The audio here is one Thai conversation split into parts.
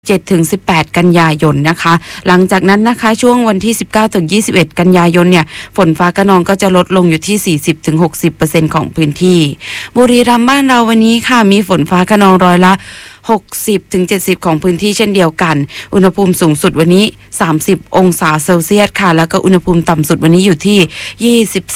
7-18 กันยายนนะคะหลังจากนั้นนะคะช่วงวันที่19-21 กันยายนเนี่ยฝนฟ้าคะนองก็จะลดลงอยู่ที่ 40-60% ของพื้นที่บุรีรัมย์บ้านเราวันนี้ค่ะมีฝนฟ้าคะนองร้อยละ60-70 ของพื้นที่เช่นเดียวกันอุณหภูมิสูงสุดวันนี้30องศาเซลเซียสค่ะแล้วก็อุณหภูมิต่ำสุดวันนี้อยู่ที่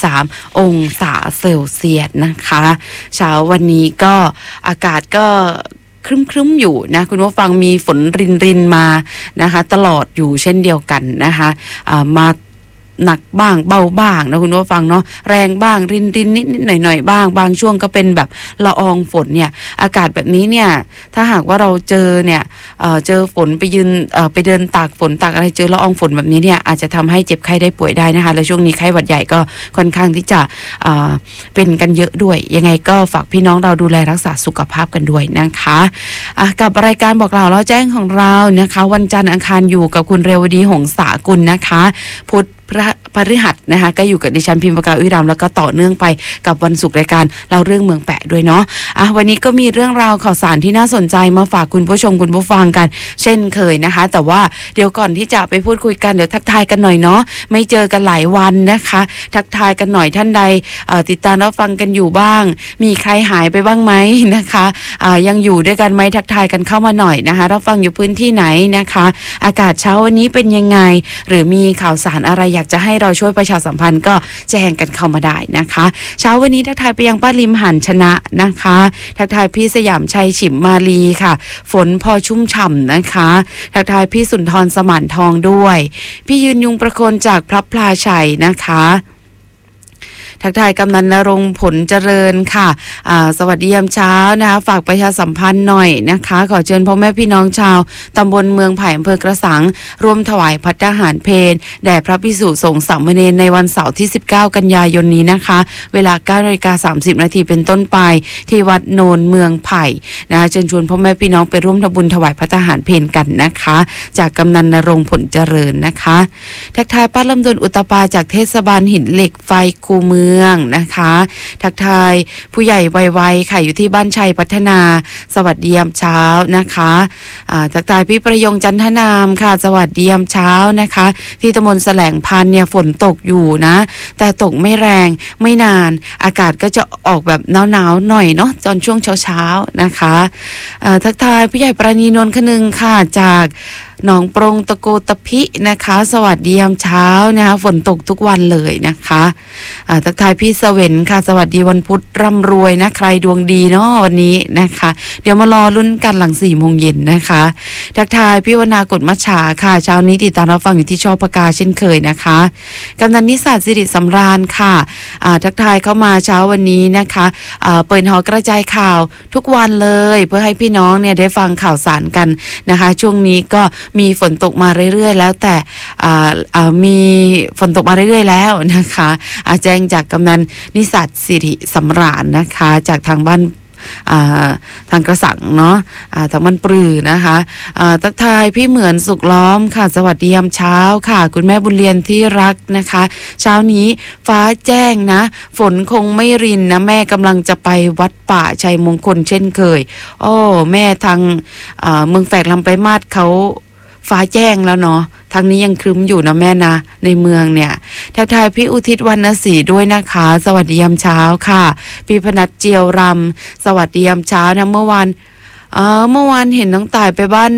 23องศาเซลเซียสนะคะเช้าวันนี้ก็อากาศก็ครึ้มๆอยู่นะคุณผู้ฟังมีฝนรินมานะคะตลอดอยู่เช่นเดียวกันนะคะมาหนักบ้างเบาบ้างนะคุณผู้ฟังเนาะแรงบ้างรินนิดหน่อยบ้างบางช่วงก็เป็นแบบละอองฝนเนี่ยอากาศแบบนี้เนี่ยถ้าหากว่าเราเจอเนี่ยเจอฝนไปยืนไปเดินตากฝนตากอะไรเจอละอองฝนแบบนี้เนี่ยอาจจะทำให้เจ็บไข้ได้ป่วยได้นะคะแล้วช่วงนี้ไข้หวัดใหญ่ก็ค่อนข้างที่จะเป็นกันเยอะด้วยยังไงก็ฝากพี่น้องเราดูแลรักษาสุขภาพกันด้วยนะคะกับรายการบอกกล่าวแล้วแจ้งของเรานะคะวันจันทร์อังคารอยู่กับคุณเรวดีหงสากุลนะคะพุธพฤหัสนะคะก็อยู่กับดิฉันพิมพ์ปากกาอุยรามแล้วก็ต่อเนื่องไปกับวันศุกร์รายการเล่าเรื่องเมืองแปะด้วยเนาะวันนี้ก็มีเรื่องราวข่าวสารที่น่าสนใจมาฝากคุณผู้ชมคุณผู้ฟังกันเช่นเคยนะคะแต่ว่าเดี๋ยวก่อนที่จะไปพูดคุยกันเดี๋ยวทักทายกันหน่อยเนาะไม่เจอกันหลายวันนะคะทักทายกันหน่อยท่านใดติดตามรับฟังกันอยู่บ้างมีใครหายไปบ้างไหมนะคะยังอยู่ด้วยกันไหมทักทายกันเข้ามาหน่อยนะคะรับฟังอยู่พื้นที่ไหนนะคะอากาศเช้าวันนี้เป็นยังไงหรือมีข่าวสารอะไรอยากจะให้เราช่วยประชาสัมพันธ์ก็แจ้งกันเข้ามาได้นะคะเช้าวันนี้ทักทายไปยังป้าลิมหันชนะนะคะทักทายพี่สยามชัยฉิมมาลีค่ะฝนพอชุ่มฉ่ำนะคะทักทายพี่สุนทรสมานทองด้วยพี่ยืนยุงประโคนจากพระพลาชัยนะคะทักทายกำนันณรงค์ผลเจริญค่ะสวัสดียามเช้านะคะฝากประชาสัมพันธ์หน่อยนะคะขอเชิญพ่อแม่พี่น้องชาวตำบลเมืองไผ่อำเภอกระสังร่วมถวายภัตตาหารเพลแด่พระภิกษุสงฆ์สามเณรในวันเสาร์ที่19กันยายนนี้นะคะเวลา 9:30 น.เป็นต้นไปที่วัดโนนเมืองไผ่นะคะเชิญชวนพ่อแม่พี่น้องไปร่วมทำบุญถวายภัตตาหารเพลกันนะคะจากกำนันณรงค์ผลเจริญนะคะทักทายป้าลำดวนอุตปาจากเทศบาลหินเหล็กไฟคูเมืองนะคะทักทายผู้ใหญ่วัยค่ะอยู่ที่บ้านชัยพัฒนาสวัสดียามเช้านะคะทักทายพี่ประยงจันทนามค่ะสวัสดียามเช้านะคะที่ตำบลแสลงพันธุ์เนี่ยฝนตกอยู่นะแต่ตกไม่แรงไม่นานอากาศก็จะออกแบบหนาวหน่อยเนาะตอนช่วงเช้านะคะทักทายผู้ใหญ่ปราณีนนท์คนึงค่ะจากหนองปรงตะโกตะพินะคะสวัสดียามเช้านะคะฝนตกทุกวันเลยนะคะทักทายพี่เสวนค่ะสวัสดีวันพุธร่ำรวยนะใครดวงดีเนาะวันนี้นะคะเดี๋ยวมารอลุ้นกันหลัง 4 โมงเย็นนะคะทักทายพี่วรรณากฎมัชชาค่ะเช้านี้ติดตามรับฟังอยู่ที่ช่อปากกาเช่นเคยนะคะกำนันนิสาสิริสำราญค่ะทักทายเข้ามาเช้าวันนี้นะคะเปิดหอกระจายข่าวทุกวันเลยเพื่อให้พี่น้องเนี่ยได้ฟังข่าวสารกันนะคะช่วงนี้ก็มีฝนตกมาเรื่อยๆแล้วแต่มีฝนตกมาเรื่อยๆแล้วนะคะแจ้งจากกำนันนิสัตสิริสำราญนะคะจากทางบ้านทางกระสังเนาะทางบ้านปรือนะคะทักทายพี่เหมือนสุขล้อมค่ะสวัสดียามเช้าค่ะคุณแม่บุญเรียนที่รักนะคะเช้านี้ฟ้าแจ้งนะฝนคงไม่รินนะแม่กำลังจะไปวัดป่าชัยมงคลเช่นเคยแม่ทางเมืองแฝกลำปลายมาศเขาฟ้าแจ้งแล้วเนาะทางนี้ยังครึ้มอยู่นะแม่นะในเมืองเนี่ยทักทายพี่อุทิศวรรณศรีด้วยนะคะสวัสดียามเช้าค่ะพี่พนัทเจียวรำสวัสดียามเช้านะเมื่อวานเห็นน้องต่ายไปบ้าน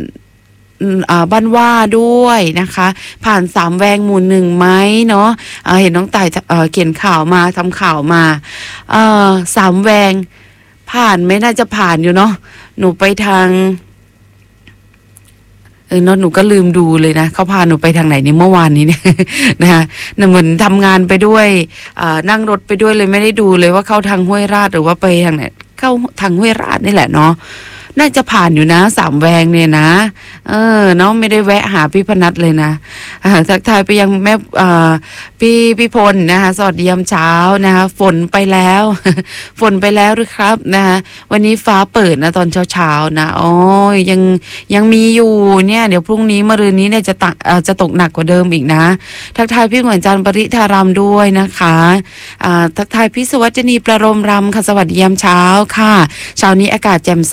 ว่าด้วยนะคะผ่าน3แวงหมู่1ไหมเนาะเห็นน้องต่ายเขียนข่าวมาทำข่าวมา3แวงผ่านไม่น่าจะผ่านอยู่เนาะหนูไปทางหนูก็ลืมดูเลยนะเขาพาหนูไปทางไหนนี่เมื่อวานนี้เนี่ยนะคะเหมือนทำงานไปด้วยนั่งรถไปด้วยเลยไม่ได้ดูเลยว่าเข้าทางห้วยราชหรือว่าไปทางไหนเข้าทางห้วยราชนี่แหละเนาะน่าจะผ่านอยู่นะ3แวงเนี่ยนะเนาะไม่ได้แวะหาพี่พนัทเลยนะทักทายไปยังแม่พี่พลนะคะสวัสดียามเช้านะคะฝนไปแล้วฝนไปแล้วหรือครับนะคะวันนี้ฟ้าเปิดนะตอนเช้านะยังมีอยู่เนี่ยเดี๋ยวพรุ่งนี้มะรืนนี้เนี่ยจะตกหนักกว่าเดิมอีกนะทักทายพี่เหมือนจันทร์ปริธารามด้วยนะคะทักทายพี่สุวัจนีประโลมรำค่ะสวัสดียามเช้าค่ะเช้านี้อากาศแจ่มใสดี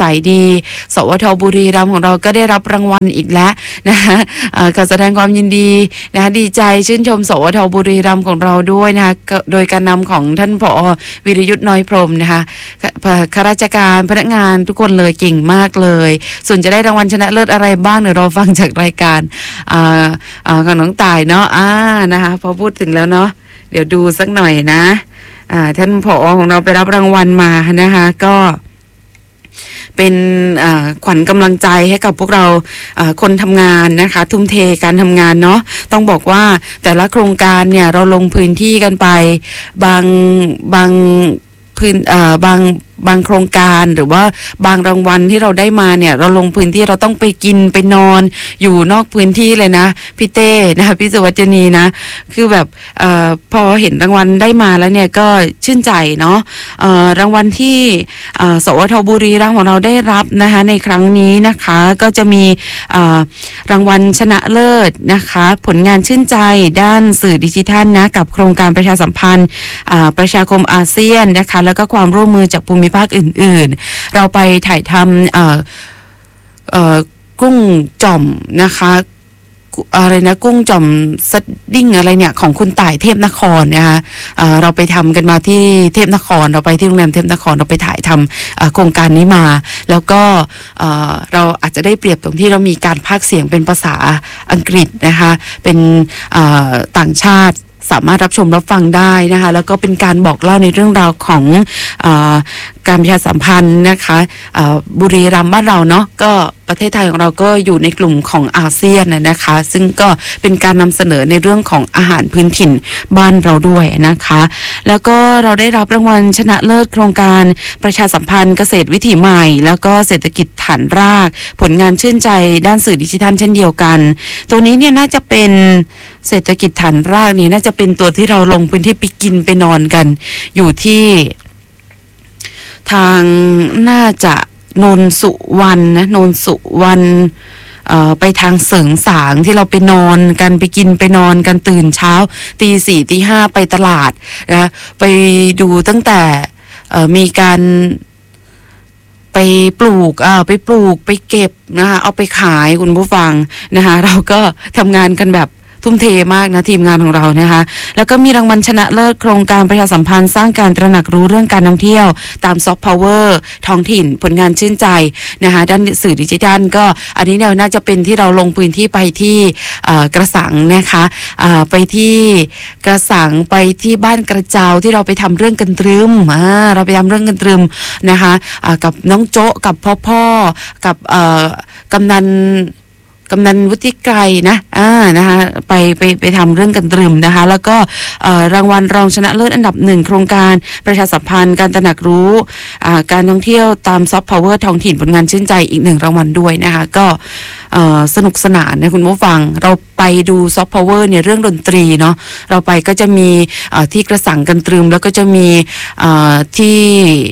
สวทบุรีรัมย์ของเราก็ได้รับรางวัลอีกแล้วนะคะขอแสดงความยินดีนะคะดีใจชื่นชมสวทบุรีรัมย์ของเราด้วยนะคะโดยการนำของท่านผอ.วิรยุทธ์น้อยพรหมนะคะข้าราชการพนักงานทุกคนเลยเก่งมากเลยส่วนจะได้รางวัลชนะเลิศอะไรบ้างเดี๋ยวเราฟังจากรายการของน้องต่ายเนาะนะคะพอพูดถึงแล้วเนาะเดี๋ยวดูสักหน่อยนะท่านผอ.ของเราไปรับรางวัลมานะคะก็เป็นขวัญกำลังใจให้กับพวกเราคนทำงานนะคะทุ่มเทการทำงานเนาะต้องบอกว่าแต่ละโครงการเนี่ยเราลงพื้นที่กันไปบางพื้นบางโครงการหรือว่าบางรางวัลที่เราได้มาเนี่ยเราลงพื้นที่เราต้องไปกินไปนอนอยู่นอกพื้นที่เลยนะพี่เต้นะคะพี่สุวัจนีนะคือแบบพอเห็นรางวัลได้มาแล้วเนี่ยก็ชื่นใจเนาะรางวัลที่สวทบุรีรัมย์ของเราได้รับนะคะในครั้งนี้นะคะก็จะมีรางวัลชนะเลิศนะคะผลงานชื่นใจด้านสื่อดิจิทัลนะกับโครงการประชาสัมพันธ์ประชาคมอาเซียนนะคะแล้วก็ความร่วมมือจากภูมิภาคอื่นๆเราไปถ่ายทำกุ้งจ่อมนะคะอะไรนะกุ้งจ่อมสดิ้งอะไรเนี่ยของคุณต่ายเทพนครนะคะเราไปทำกันมาที่เทพนครเราไปที่โรงแรมเทพนครเราไปถ่ายทำโครงการนี้มาแล้วก็เราอาจจะได้เปรียบตรงที่เรามีการพากย์เสียงเป็นภาษาอังกฤษนะคะเป็นต่างชาติสามารถรับชมรับฟังได้นะคะแล้วก็เป็นการบอกเล่าในเรื่องราวของการประชาสัมพันธ์นะคะบุรีรัมย์บ้านเราเนาะก็ประเทศไทยของเราก็อยู่ในกลุ่มของอาเซียนนะคะซึ่งก็เป็นการนำเสนอในเรื่องของอาหารพื้นถิ่นบ้านเราด้วยนะคะแล้วก็เราได้รับรางวัลชนะเลิศโครงการประชาสัมพันธ์เกษตรวิถีใหม่แล้วก็เศรษฐกิจฐานรากผลงานชื่นใจด้านสื่อดิจิทัลเช่นเดียวกันตรงนี้เนี่ยน่าจะเป็นเศรษฐกิจฐานรากนี่น่าจะเป็นตัวที่เราลงพื้นที่ไปกินไปนอนกันอยู่ที่ทางน่าจะโนนสุวรรณนะโนนสุวรรณไปทางเสริงสางที่เราไปนอนกันไปกินไปนอนกันตื่นเช้าตี 4 ตี 5ไปตลาดนะไปดูตั้งแต่มีการไปปลูกไปเก็บนะคะเอาไปขายคุณผู้ฟังนะคะเราก็ทำงานกันแบบทุ่มเทมากนะทีมงานของเรานะคะแล้วก็มีรางวัลชนะเลิศโครงการประชาสัมพันธ์สร้างการตระหนักรู้เรื่องการท่องเที่ยวตามซอฟต์พาวเวอร์ท้องถิ่นผลงานชื่นใจนะคะด้านสื่อดิจิทัลก็อันนี้เนี่ยน่าจะเป็นที่เราลงพื้นที่ไปที่กระสังนะคะไปที่กระสังไปที่บ้านกระเจ้าที่เราไปทำเรื่องกันตรึมเราไปทำเรื่องกันตรึมนะคะกับน้องโจ๊ะกับพ่อกับกำนันวุฒิไกรนะนะคะไปทำเรื่องกันตรึมนะคะแล้วก็รางวัลรองชนะเลิศอันดับ1โครงการประชาสัมพันธ์การตระหนักรู้การท่องเที่ยวตามซอฟต์พาวเวอร์ท้องถิ่นผลงานชื่นใจอีก1รางวัลด้วยนะคะก็สนุกสนานนะคุณผู้ฟังเราไปดูซอฟต์พาวเวอร์เนี่ยเรื่องดนตรีเนาะเราไปก็จะมีที่กระสังกันตรึมแล้วก็จะมีที่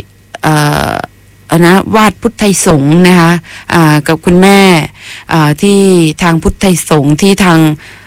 วาดพุทธไทยสงฆ์นะคะกับคุณแม่ที่ทางพุทธไทยสงฆ์ที่ทาง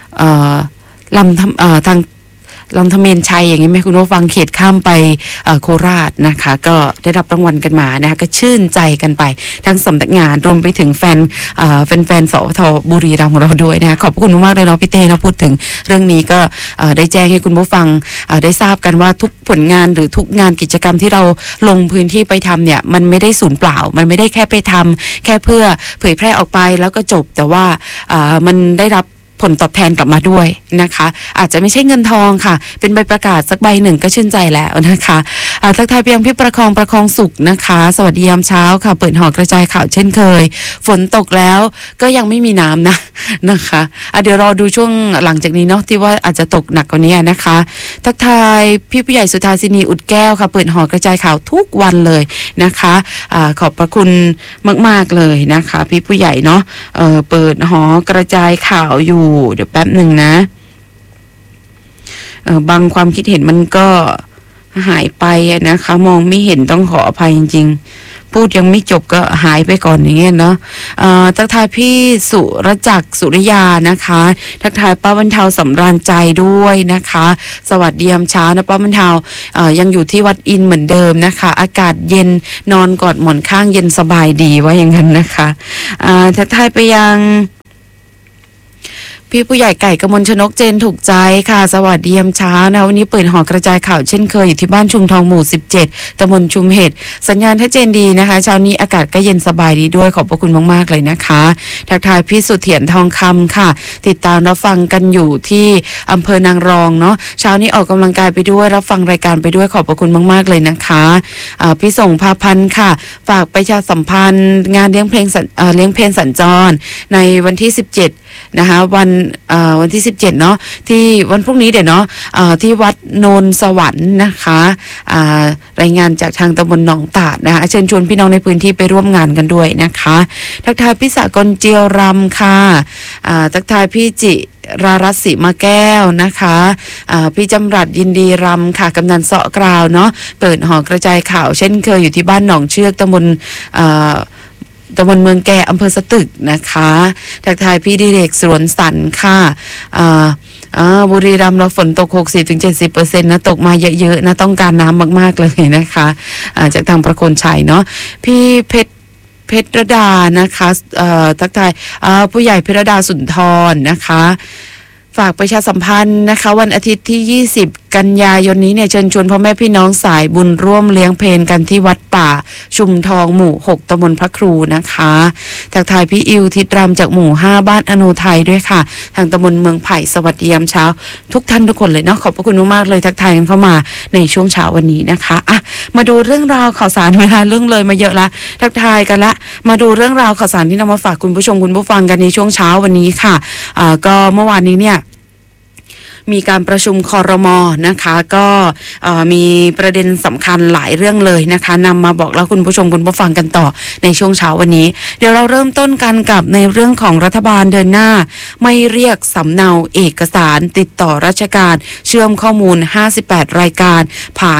ทางลำธเมนชัยอย่างนี้ไหมคุณผู้ฟังเขตข้ามไปโคราชนะคะก็ได้รับรางวัลกันมานะคะก็ชื่นใจกันไปทั้งสำนักงานรวมไปถึงแฟนสวทบุรีรัมย์ของเราด้วยนะคะขอบคุณมากเลยเนาะพี่เต้เราพูดถึงเรื่องนี้ก็ได้แจ้งให้คุณผู้ฟังได้ทราบกันว่าทุกผลงานหรือทุกงานกิจกรรมที่เราลงพื้นที่ไปทำเนี่ยมันไม่ได้สูญเปล่ามันไม่ได้แค่ไปทำแค่เพื่อเผยแพร่ออกไปแล้วก็จบแต่ว่ามันได้รับผลตอบแทนกลับมาด้วยนะคะอาจจะไม่ใช่เงินทองค่ะเป็นใบประกาศสักใบหนึ่งก็ชื่นใจแล้วนะคะทักทายเพียงพี่ประคองสุขนะคะสวัสดียามเช้าค่ะเปิดหอกระจายข่าวเช่นเคยฝนตกแล้วก็ยังไม่มีน้ำนะคะเดี๋ยวรอดูช่วงหลังจากนี้เนาะที่ว่าอาจจะตกหนักกว่านี้นะคะทักทายพี่ผู้ใหญ่สุธาสินีอุดแก้วค่ะเปิดหอกระจายข่าวทุกวันเลยนะคะขอบพระคุณมากๆเลยนะคะพี่ผู้ใหญ่เนาะเปิดหอกระจายข่าวอยู่เดี๋ยวแป๊บหนึ่งนะบางความคิดเห็นมันก็หายไปนะคะมองไม่เห็นต้องขออภัยจริงๆพูดยังไม่จบก็หายไปก่อนอย่างเงี้ยเนาะทักทายพี่สุรจักรสุริยานะคะทักทายป้าบรรเทาสำราญใจด้วยนะคะสวัสดียามเช้านะป้าบรรเทายังอยู่ที่วัดอินเหมือนเดิมนะคะอากาศเย็นนอนกอดหมอนข้างเย็นสบายดีว่าอย่างนั้นนะคะทักทายไปยังพี่ผู้ใหญ่ไก่กมลชนกเจนถูกใจค่ะสวัสดียามเช้านะวันนี้เปิดหอกระจายข่าวเช่นเคยอยู่ที่บ้านชุมทองหมู่17ตำบลชุมเห็ดสัญญาณชัดเจนดีนะคะเช้านี้อากาศก็เย็นสบายดีด้วยขอบพระคุณมากๆเลยนะคะทักทายพี่สุเถียนทองคำค่ะติดตามรับฟังกันอยู่ที่อำเภอนางรองเนาะเช้านี้ออกกำลังกายไปด้วยรับฟังรายการไปด้วยขอบพระคุณมากๆเลยนะคะพี่ส่งพาพันธ์ค่ะฝากประชาสัมพันธ์งานเลี้ยงเพลงสัญจรในวันที่17นะคะวันที่17เนาะที่วันพรุ่งนี้เดี๋ยวเนาะที่วัดโนนสวรรค์นะคะรายงานจากทางตำบลหนองตาดนะคะเชิญชวนพี่น้องในพื้นที่ไปร่วมงานกันด้วยนะคะทักทายพี่สากลเจียวรำค่ะทักทายพี่จิรารัตน์ศรีมาแก้วนะคะพี่จำรัดยินดีรำค่ะกำนันเสาะกราวเนาะเปิดหอกระจายข่าวเช่นเคยอยู่ที่บ้านหนองเชือกตำบลเมืองแก่อำเภอสตึกนะคะทักทายพี่ดิเรกสวนสันค่ะบุรีรัมย์เราฝนตก 60-70% นะตกมาเยอะๆนะต้องการน้ำมากๆเลยนะคะจากทางประโคนชัยเนาะพี่เพชรดานะคะทักทายผู้ใหญ่เพชรดาสุนทรนะคะฝากประชาสัมพันธ์นะคะวันอาทิตย์ที่20กันยายนนี้เนี่ยเชิญชวนพ่อแม่พี่น้องสายบุญร่วมเลี้ยงเพลกันที่วัดป่าชุมทองหมู่6ตำบลพระครูนะคะทักทายพี่อิวทิดรำจากหมู่5บ้านอโนไทยด้วยค่ะทางตำบลเมืองไผ่สวัสดียามเช้าทุกท่านทุกคนเลยเนาะขอบพระคุณมากๆเลยทักทายกันเข้ามาในช่วงเช้าวันนี้นะคะมาดูเรื่องราวข่าวสารเวลาเรื่องเลยมาเยอะละทักทายกันละมาดูเรื่องราวข่าวสารที่นำมาฝากคุณผู้ชมคุณผู้ฟังกันในช่วงเช้าวันนี้ค่ะก็เมื่อวานนี้เนี่ยมีการประชุมครม.นะคะก็มีประเด็นสำคัญหลายเรื่องเลยนะคะนำมาบอกแล้วคุณผู้ชมคุณผู้ฟังกันต่อในช่วงเช้าวันนี้เดี๋ยวเราเริ่มต้นกันกับในเรื่องของรัฐบาลเดินหน้าไม่เรียกสำเนาเอกสารติดต่อราชการเชื่อมข้อมูล58รายการผ่าน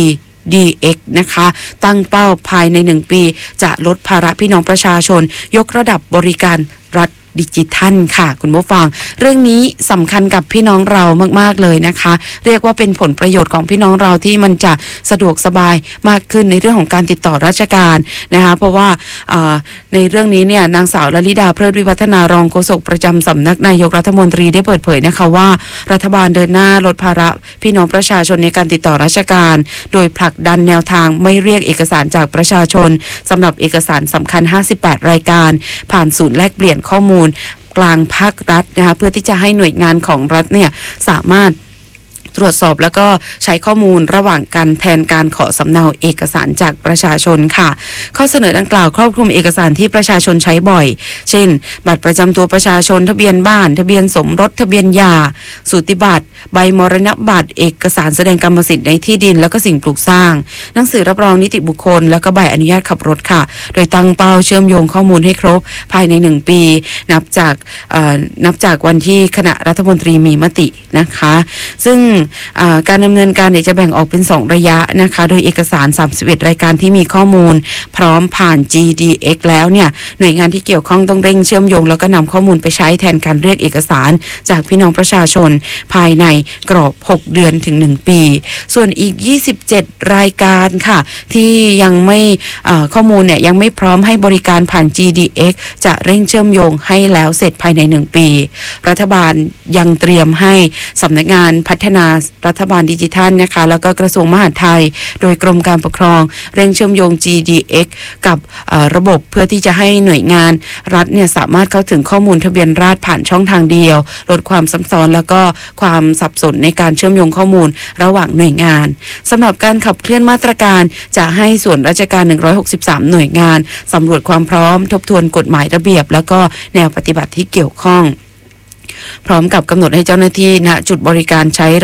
DX นะคะตั้งเป้าภายใน1ปีจะลดภาระพี่น้องประชาชนยกระดับบริการรัฐดิจิทัลค่ะคุณผู้ฟังเรื่องนี้สำคัญกับพี่น้องเรามากๆเลยนะคะเรียกว่าเป็นผลประโยชน์ของพี่น้องเราที่มันจะสะดวกสบายมากขึ้นในเรื่องของการติดต่อราชการนะคะเพราะว่าในเรื่องนี้เนี่ยนางสาวลลิดาเพลิดวิวัฒนารองโฆษกประจำสำนักนายกรัฐมนตรีได้เปิดเผยนะคะว่ารัฐบาลเดินหน้าลดภาระพี่น้องประชาชนในการติดต่อราชการโดยผลักดันแนวทางไม่เรียกเอกสารจากประชาชนสำหรับเอกสารสำคัญ58รายการผ่านศูนย์แลกเปลี่ยนข้อมูลกลางภาครัฐนะคะเพื่อที่จะให้หน่วยงานของรัฐเนี่ยสามารถตรวจสอบแล้วก็ใช้ข้อมูลระหว่างกันแทนการขอสำเนาเอกสารจากประชาชนค่ะข้อเสนอดังกล่าวครอบคลุมเอกสารที่ประชาชนใช้บ่อยเช่นบัตรประจำตัวประชาชนทะเบียนบ้านทะเบียนสมรสทะเบียนหย่าสูติบัตรใบมรณบัตรเอกสารแสดงกรรมสิทธิ์ในที่ดินแล้วก็สิ่งปลูกสร้างหนังสือรับรองนิติบุคคลแล้วก็ใบอนุญาตขับรถค่ะโดยตั้งเป้าเชื่อมโยงข้อมูลให้ครบภายใน1ปีนับจากวันที่คณะรัฐมนตรีมีมตินะคะซึ่งการดำเนินการจะแบ่งออกเป็น2ระยะนะคะโดยเอกสาร31รายการที่มีข้อมูลพร้อมผ่าน GDX แล้วเนี่ยหน่วยงานที่เกี่ยวข้องต้องเร่งเชื่อมโยงแล้วก็นำข้อมูลไปใช้แทนการเรียกเอกสารจากพี่น้องประชาชนภายในกรอบ6เดือนถึง1ปีส่วนอีก27รายการค่ะที่ยังไม่ข้อมูลเนี่ยยังไม่พร้อมให้บริการผ่าน GDX จะเร่งเชื่อมโยงให้แล้วเสร็จภายใน1ปีรัฐบาลยังเตรียมให้สำนักงานพัฒนารัฐบาลดิจิทัลนะคะแล้วก็กระทรวงมหาดไทยโดยกรมการปกครองเร่งเชื่อมโยง GDX กับระบบเพื่อที่จะให้หน่วยงานรัฐเนี่ยสามารถเข้าถึงข้อมูลทะเบียนราษฎร์ผ่านช่องทางเดียวลดความซับซ้อนแล้วก็ความสับสนในการเชื่อมโยงข้อมูลระหว่างหน่วยงานสำหรับการขับเคลื่อนมาตรการจะให้ส่วนราชการ163หน่วยงานสำรวจความพร้อมทบทวนกฎหมายระเบียบแล้วก็แนวปฏิบัติที่เกี่ยวข้องพร้อมกับกำหนดให้เจ้าหน้าที่ณจุดบริการใช้ระบบ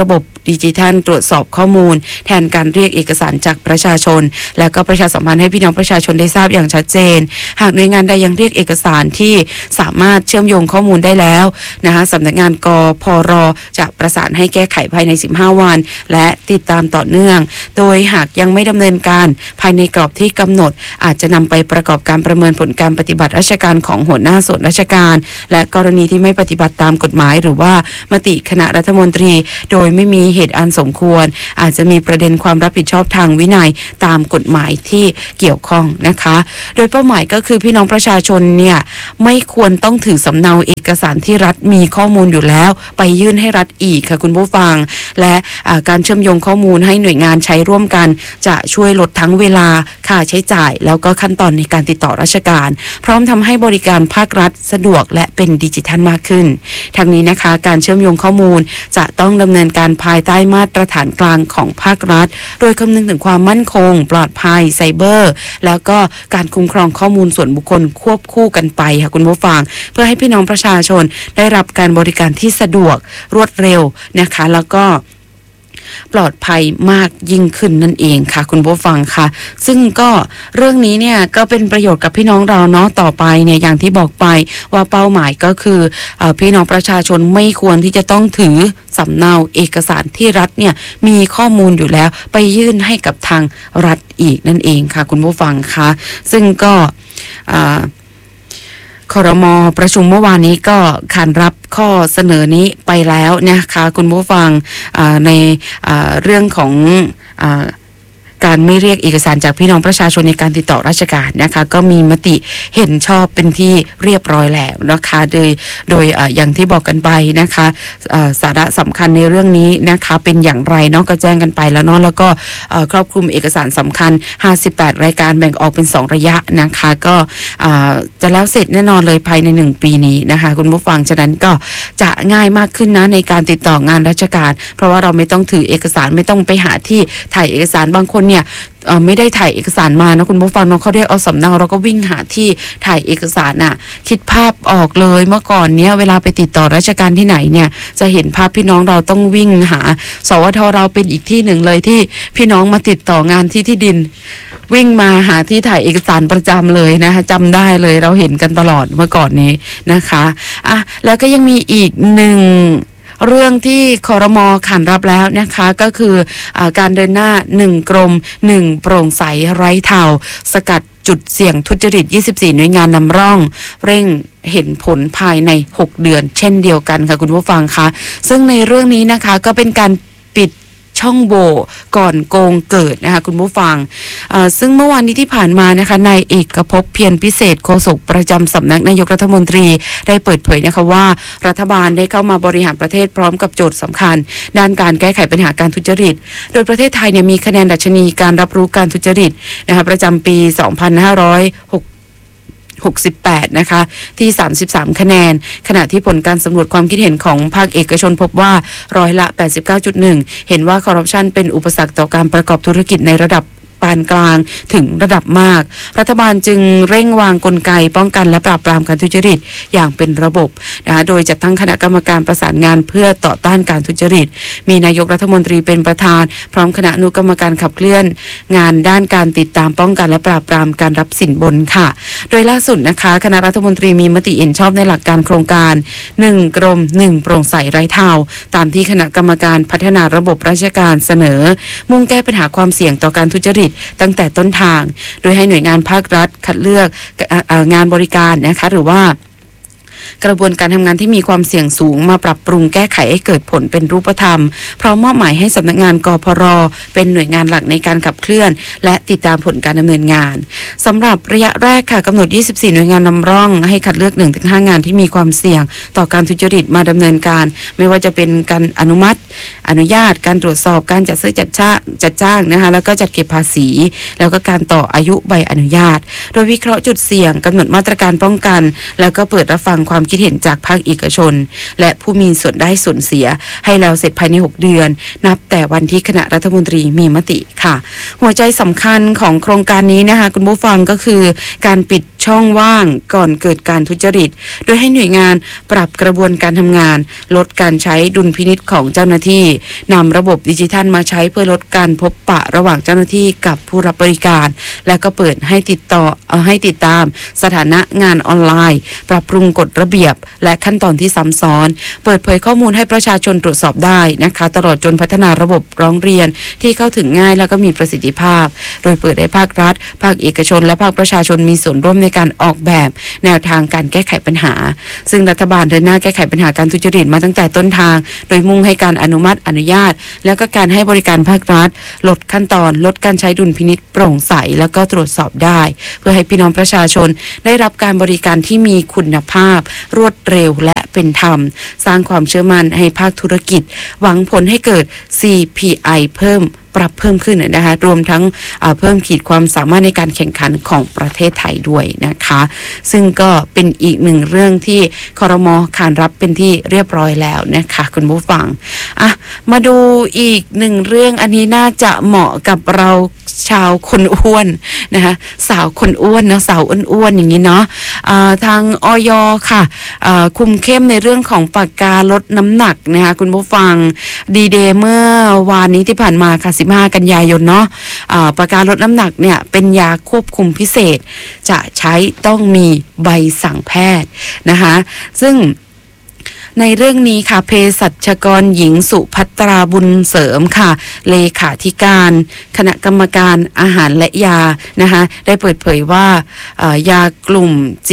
ดิจิทัลตรวจสอบข้อมูลแทนการเรียกเอกสารจากประชาชนและก็ประชาสัมพันธ์ให้พี่น้องประชาชนได้ทราบอย่างชัดเจนหากหน่วยงานใดยังเรียกเอกสารที่สามารถเชื่อมโยงข้อมูลได้แล้วนะคะสำนักงานกพร.จะประสานให้แก้ไขภายใน15วันและติดตามต่อเนื่องโดยหากยังไม่ดำเนินการภายในกรอบที่กำหนดอาจจะนำไปประกอบการประเมินผลการปฏิบัติราชการของหัวหน้าส่วนราชการและกรณีที่ไม่ปฏิบัติตามกฎหมายหรือว่ามติคณะรัฐมนตรีโดยไม่มีเหตุอันสมควรอาจจะมีประเด็นความรับผิดชอบทางวินัยตามกฎหมายที่เกี่ยวข้องนะคะโดยเป้าหมายก็คือพี่น้องประชาชนเนี่ยไม่ควรต้องถือสำเนาเอกสารที่รัฐมีข้อมูลอยู่แล้วไปยื่นให้รัฐอีกค่ะคุณผู้ฟังและการเชื่อมโยงข้อมูลให้หน่วยงานใช้ร่วมกันจะช่วยลดทั้งเวลาค่าใช้จ่ายแล้วก็ขั้นตอนในการติดต่อราชการพร้อมทำให้บริการภาครัฐสะดวกและเป็นดิจิทัลมากขึ้นทั้งนี้นะคะการเชื่อมโยงข้อมูลจะต้องดำเนินการภายใต้มาตรฐานกลางของภาครัฐโดยคำนึงถึงความมั่นคงปลอดภัยไซเบอร์แล้วก็การคุ้มครองข้อมูลส่วนบุคคลควบคู่กันไปค่ะคุณผู้ฟังเพื่อให้พี่น้องประชาชนได้รับการบริการที่สะดวกรวดเร็วนะคะแล้วก็ปลอดภัยมากยิ่งขึ้นนั่นเองค่ะคุณผู้ฟังค่ะซึ่งก็เรื่องนี้เนี่ยก็เป็นประโยชน์กับพี่น้องเราเนาะต่อไปเนี่ยอย่างที่บอกไปว่าเป้าหมายก็คือพี่น้องประชาชนไม่ควรที่จะต้องถือสำเนาเอกสารที่รัฐเนี่ยมีข้อมูลอยู่แล้วไปยื่นให้กับทางรัฐอีกนั่นเองค่ะคุณผู้ฟังค่ะซึ่งก็ครม.ประชุมเมื่อวานนี้ก็ขานรับข้อเสนอนี้ไปแล้วนะคะคุณผู้ฟังในเรื่องของการไม่เรียกเอกสารจากพี่น้องประชาชนในการติดต่อราชการนะคะก็มีมติเห็นชอบเป็นที่เรียบร้อยแล้วนะคะโดยอย่างที่บอกกันไปนะคะสาระสำคัญในเรื่องนี้นะคะเป็นอย่างไรเนาะก็แจ้งกันไปแล้วเนาะแล้วก็ครอบคลุมเอกสารสำคัญ58รายการแบ่งออกเป็น2ระยะนะคะก็จะแล้วเสร็จแน่นอนเลยภายใน1ปีนี้นะคะคุณผู้ฟังฉะนั้นก็จะง่ายมากขึ้นนะในการติดต่องานราชการเพราะว่าเราไม่ต้องถือเอกสารไม่ต้องไปหาที่ถ่ายเอกสารบางคนเนี่ยไม่ได้ถ่ายเอกสารมานะคุณผู้ฟังเนาะเขาได้เอาสำเนาเราก็วิ่งหาที่ถ่ายเอกสารน่ะคิดภาพออกเลยเมื่อก่อนเนี้ยเวลาไปติดต่อราชการที่ไหนเนี่ยจะเห็นภาพพี่น้องเราต้องวิ่งหาสวทเราเป็นอีกที่หนึ่งเลยที่พี่น้องมาติดต่องานที่ดินวิ่งมาหาที่ถ่ายเอกสารประจำเลยนะคะจำได้เลยเราเห็นกันตลอดเมื่อก่อนนี้นะคะแล้วก็ยังมีอีกหนึ่งเรื่องที่ครม.ขานรับแล้วนะคะก็คือการเดินหน้า1กรม1โปร่งใสไร้เทาสกัดจุดเสี่ยงทุจริต24หน่วยงานนำร่องเร่งเห็นผลภายใน6เดือนเช่นเดียวกันค่ะคุณผู้ฟังคะซึ่งในเรื่องนี้นะคะก็เป็นการปิดช่องโหว่ก่อนโกงเกิดนะคะคุณผู้ฟังซึ่งเมื่อวานนี้ที่ผ่านมานะคะนายเอกภพเพียรพิเศษโฆษกประจำสำนักนายกรัฐมนตรีได้เปิดเผยนะคะว่ารัฐบาลได้เข้ามาบริหารประเทศพร้อมกับโจทย์สำคัญด้านการแก้ไขปัญหาการทุจริตโดยประเทศไทยเนี่ยมีคะแนนดัชนีการรับรู้การทุจริตนะคะประจำปี 2568นะคะที่33คะแนนขณะที่ผลการสำรวจความคิดเห็นของภาคเอกชนพบว่าร้อยละ 89.1 เห็นว่าคอร์รัปชันเป็นอุปสรรคต่อการประกอบธุรกิจในระดับปานกลางถึงระดับมากรัฐบาลจึงเร่งวางกลไกป้องกันและปราบปรามการทุจริตอย่างเป็นระบบนะคะโดยจัดตั้งคณะกรรมการประสานงานเพื่อต่อต้านการทุจริตมีนายกรัฐมนตรีเป็นประธานพร้อมคณะอนุกรรมการขับเคลื่อนงานด้านการติดตามป้องกันและปราบปรามการรับสินบนค่ะโดยล่าสุดนะคะคณะรัฐมนตรีมีมติเห็นชอบในหลักการโครงการ1กรม1โปร่งใสไร้เทาตามที่คณะกรรมการพัฒนาระบบราชการเสนอมุ่งแก้ปัญหาความเสี่ยงต่อการทุจริตตั้งแต่ต้นทางโดยให้หน่วยงานภาครัฐคัดเลือกงานบริการนะคะหรือว่ากระบวนการทำงานที่มีความเสี่ยงสูงมาปรับปรุงแก้ไขให้เกิดผลเป็นรูปธรรมพร้อมมอบหมายให้สำนักงานกพร.เป็นหน่วยงานหลักในการขับเคลื่อนและติดตามผลการดำเนินงานสำหรับระยะแรกค่ะกำหนด24หน่วยงานนำร่องให้คัดเลือก 1-5 งานที่มีความเสี่ยงต่อการทุจริตมาดำเนินการไม่ว่าจะเป็นการอนุมัติอนุญาตการตรวจสอบการจัดซื้อจัดจ้างนะคะแล้วก็จัดเก็บภาษีแล้วก็การต่ออายุใบอนุญาตโดยวิเคราะห์จุดเสี่ยงกำหนดมาตรการป้องกันแล้วก็เปิดรับฟังความคิดเห็นจากภาคเอกชนและผู้มีส่วนได้ส่วนเสียให้แล้วเสร็จภายใน6เดือนนับแต่วันที่คณะรัฐมนตรีมีมติค่ะหัวใจสำคัญของโครงการนี้นะคะคุณผู้ฟังก็คือการปิดช่องว่างก่อนเกิดการทุจริตโดยให้หน่วยงานปรับกระบวนการทำงานลดการใช้ดุลพินิจของเจ้าหน้าที่นำระบบดิจิทัลมาใช้เพื่อลดการพบปะระหว่างเจ้าหน้าที่กับผู้รับบริการและก็เปิดให้ติดตามสถานะงานออนไลน์ปรับปรุงกฎระเบียบและขั้นตอนที่ซ้ำซ้อนเปิดเผยข้อมูลให้ประชาชนตรวจสอบได้นะคะตลอดจนพัฒนาระบบร้องเรียนที่เข้าถึงง่ายและก็มีประสิทธิภาพโดยเปิดให้ภาครัฐภาคเอกชนและภาคประชาชนมีส่วนร่วมในการออกแบบแนวทางการแก้ไขปัญหาซึ่งรัฐบาลเดินหน้าแก้ไขปัญหาการทุจริตมาตั้งแต่ต้นทางโดยมุ่งให้การอนุมัติอนุญาตแล้วก็การให้บริการภาครัฐลดขั้นตอนลดการใช้ดุลพินิจโปร่งใสแล้วก็ตรวจสอบได้เพื่อให้พี่น้องประชาชนได้รับการบริการที่มีคุณภาพรวดเร็วและเป็นธรรมสร้างความเชื่อมั่นให้ภาคธุรกิจหวังผลให้เกิด CPI ปรับเพิ่มขึ้นนะคะรวมทั้งเพิ่มขีดความสามารถในการแข่งขันของประเทศไทยด้วยนะคะซึ่งก็เป็นอีกหนึ่งเรื่องที่ครม.ขานรับเป็นที่เรียบร้อยแล้วนะคะคุณผู้ฟังมาดูอีกหนึ่งเรื่องอันนี้น่าจะเหมาะกับเราชาวคนอ้วนนะคะสาวคนอ้วนนะสาวอ้วนๆอย่างนี้เนาะทางอย.ค่ะคุมเข้มในเรื่องของปากกาลดน้ำหนักนะคะคุณผู้ฟังดีเดย์เมื่อวานนี้ที่ผ่านมาค่ะ15 กันยายนเนาะปากกาลดน้ำหนักเนี่ยเป็นยาควบคุมพิเศษจะใช้ต้องมีใบสั่งแพทย์นะคะซึ่งในเรื่องนี้ค่ะเภสัชกรหญิงสุภัตราบุญเสริมค่ะเลขาธิการคณะกรรมการอาหารและยานะคะได้เปิดเผยว่ายากลุ่ม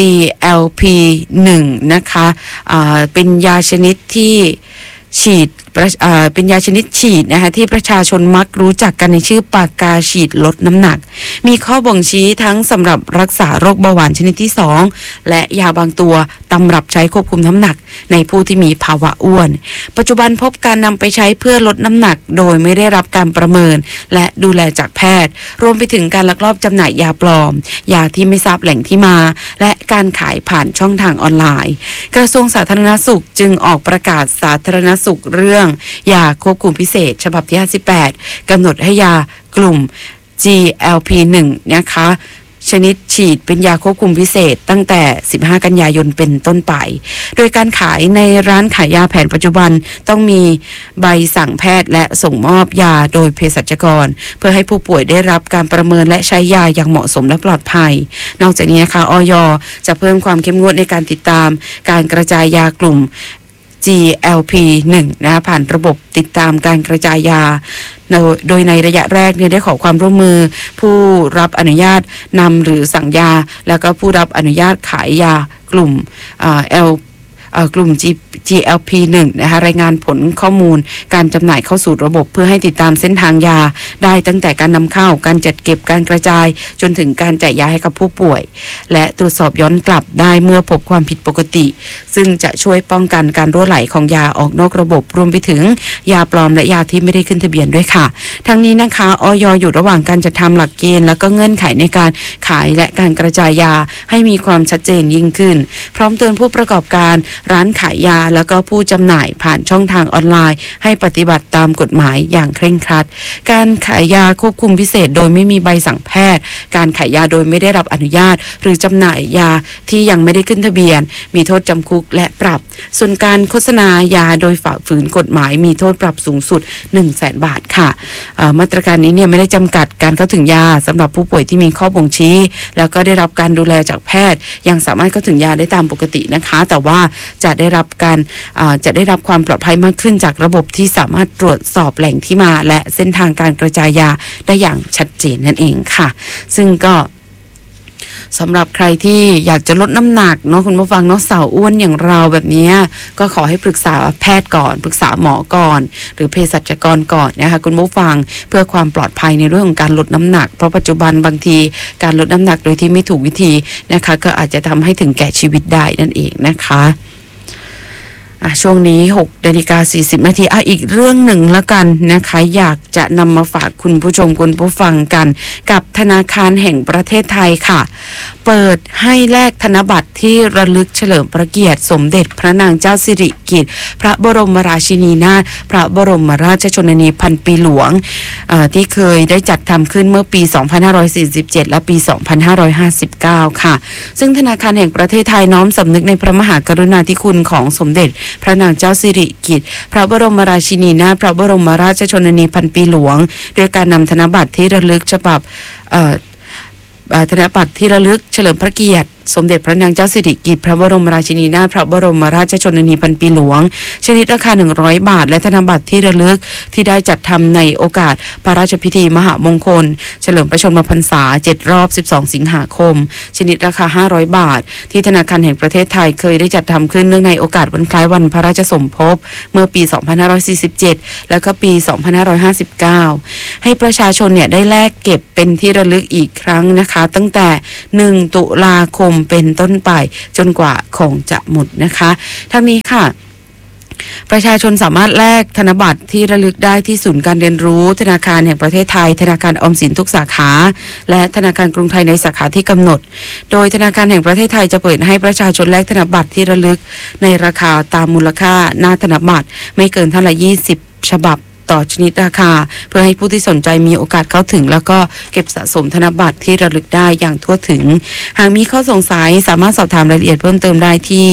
GLP-1 นะคะเป็นยาชนิดที่ฉีดเป็นยาชนิดฉีดนะคะที่ประชาชนมักรู้จักกันในชื่อปากกาฉีดลดน้ำหนักมีข้อบ่งชี้ทั้งสำหรับรักษาโรคเบาหวานชนิดที่2และยาบางตัวตำรับใช้ควบคุมน้ำหนักในผู้ที่มีภาวะอ้วนปัจจุบันพบการนำไปใช้เพื่อลดน้ำหนักโดยไม่ได้รับการประเมินและดูแลจากแพทย์รวมไปถึงการลักลอบจำหน่ายยาปลอมยาที่ไม่ทราบแหล่งที่มาและการขายผ่านช่องทางออนไลน์กระทรวงสาธารณสุขจึงออกประกาศสาธารณสุขเรื่องยาควบคุมพิเศษฉบับที่58กำหนดให้ยากลุ่ม GLP-1 นะคะชนิดฉีดเป็นยาควบคุมพิเศษตั้งแต่15 กันยายนเป็นต้นไปโดยการขายในร้านขายยาแผนปัจจุบันต้องมีใบสั่งแพทย์และส่งมอบยาโดยเภสัชกรเพื่อให้ผู้ป่วยได้รับการประเมินและใช้ยาอย่างเหมาะสมและปลอดภัยนอกจากนี้นะคะอย.จะเพิ่มความเข้มงวดในการติดตามการกระจายยากลุ่มGLP-1 นะผ่านระบบติดตามการกระจายยาโดยในระยะแรกเนี่ยได้ขอความร่วมมือผู้รับอนุญาตนำหรือสั่งยาแล้วก็ผู้รับอนุญาตขายยากลุ่มกลุ่ม GLP-1 นะคะรายงานผลข้อมูลการจำหน่ายเข้าสู่ระบบเพื่อให้ติดตามเส้นทางยาได้ตั้งแต่การนำเข้าการจัดเก็บการกระจายจนถึงการจ่ายยาให้กับผู้ป่วยและตรวจสอบย้อนกลับได้เมื่อพบความผิดปกติซึ่งจะช่วยป้องกันการรั่วไหลของยาออกนอกระบบรวมไปถึงยาปลอมและยาที่ไม่ได้ขึ้นทะเบียนด้วยค่ะทั้งนี้นะคะอย.อยู่ระหว่างการจัดทำหลักเกณฑ์และก็เงื่อนไขในการขายและการกระจายยาให้มีความชัดเจนยิ่งขึ้นพร้อมเตือนผู้ประกอบการร้านขายยาแล้วก็ผู้จำหน่ายผ่านช่องทางออนไลน์ให้ปฏิบัติตามกฎหมายอย่างเคร่งครัดการขายยาควบคุมพิเศษโดยไม่มีใบสั่งแพทย์การขายยาโดยไม่ได้รับอนุญาตหรือจำหน่ายยาที่ยังไม่ได้ขึ้นทะเบียนมีโทษจำคุกและปรับส่วนการโฆษณายาโดยฝ่าฝืนกฎหมายมีโทษปรับสูงสุด 100,000 บาทค่ะมาตรการนี้เนี่ยไม่ได้จำกัดการเข้าถึงยาสำหรับผู้ป่วยที่มีข้อบ่งชี้แล้วก็ได้รับการดูแลจากแพทย์ยังสามารถเข้าถึงยาได้ตามปกตินะคะแต่ว่าจะได้รับความปลอดภัยมากขึ้นจากระบบที่สามารถตรวจสอบแหล่งที่มาและเส้นทางการกระจายยาได้อย่างชัดเจนนั่นเองค่ะซึ่งก็สำหรับใครที่อยากจะลดน้ำหนักเนาะคุณผู้ฟังเนาะสาวอ้วนอย่างเราแบบนี้ก็ขอให้ปรึกษาแพทย์ก่อนปรึกษาหมอก่อนหรือเภสัชกรก่อนนะคะคุณผู้ฟังเพื่อความปลอดภัยในเรื่องของการลดน้ำหนักเพราะปัจจุบันบางทีการลดน้ำหนักโดยที่ไม่ถูกวิธีนะคะก็อาจจะทำให้ถึงแก่ชีวิตได้นั่นเองนะคะช่วงนี้ 6:40 นาทีอีกเรื่องหนึ่งแล้วกันนะคะอยากจะนำมาฝากคุณผู้ชมคุณผู้ฟังกันกับธนาคารแห่งประเทศไทยค่ะเปิดให้แลกธนบัตรที่ระลึกเฉลิมพระเกียรติสมเด็จพระนางเจ้าสิริกิติ์พระบรมราชินีนาถพระบรมราชชนนีพันปีหลวงที่เคยได้จัดทำขึ้นเมื่อปี 2547 และปี 2559 ค่ะซึ่งธนาคารแห่งประเทศไทยน้อมสำนึกในพระมหากรุณาธิคุณของสมเด็จพระนางเจ้าสิริกิติ์พระบรมราชินีนาถพระบรมราชชนนีพันปีหลวงโดยการนำธนบัตรที่ระลึกฉบับธนบัตรที่ระลึกเฉลิมพระเกียรติสมเด็จพระนางเจ้าสิริกิติ์พระบรมราชินีนาถพระบรมราชชนนีพันปีหลวงชนิดราคา100 บาทและธนบัตรที่ระลึกที่ได้จัดทำในโอกาสพระราชพิธีมหามงคลเฉลิมพระชนมพรรษา7 รอบ 12 สิงหาคมชนิดราคา500 บาทที่ธนาคารแห่งประเทศไทยเคยได้จัดทำขึ้นเนื่องในโอกาสวันคล้ายวันพระราชสมภพเมื่อปี 2547 และก็ปี 2559 ให้ประชาชนเนี่ยได้แลกเก็บเป็นที่ระลึกอีกครั้งนะคะตั้งแต่1 ตุลาคมเป็นต้นไปจนกว่าของจะหมดนะคะทั้งนี้ค่ะประชาชนสามารถแลกธนบัตรที่ระลึกได้ที่ศูนย์การเรียนรู้ธนาคารแห่งประเทศไทยธนาคารออมสินทุกสาขาและธนาคารกรุงไทยในสาขาที่กำหนดโดยธนาคารแห่งประเทศไทยจะเปิดให้ประชาชนแลกธนบัตรที่ระลึกในราคาตามมูลค่าหน้าธนบัตรไม่เกินเท่าไหร่20 ฉบับต่อชนิดราคาเพื่อให้ผู้ที่สนใจมีโอกาสเข้าถึงแล้วก็เก็บสะสมธนบัตรที่ระลึกได้อย่างทั่วถึงหากมีข้อสงสัยสามารถสอบถามรายละเอียดเพิ่มเติมได้ที่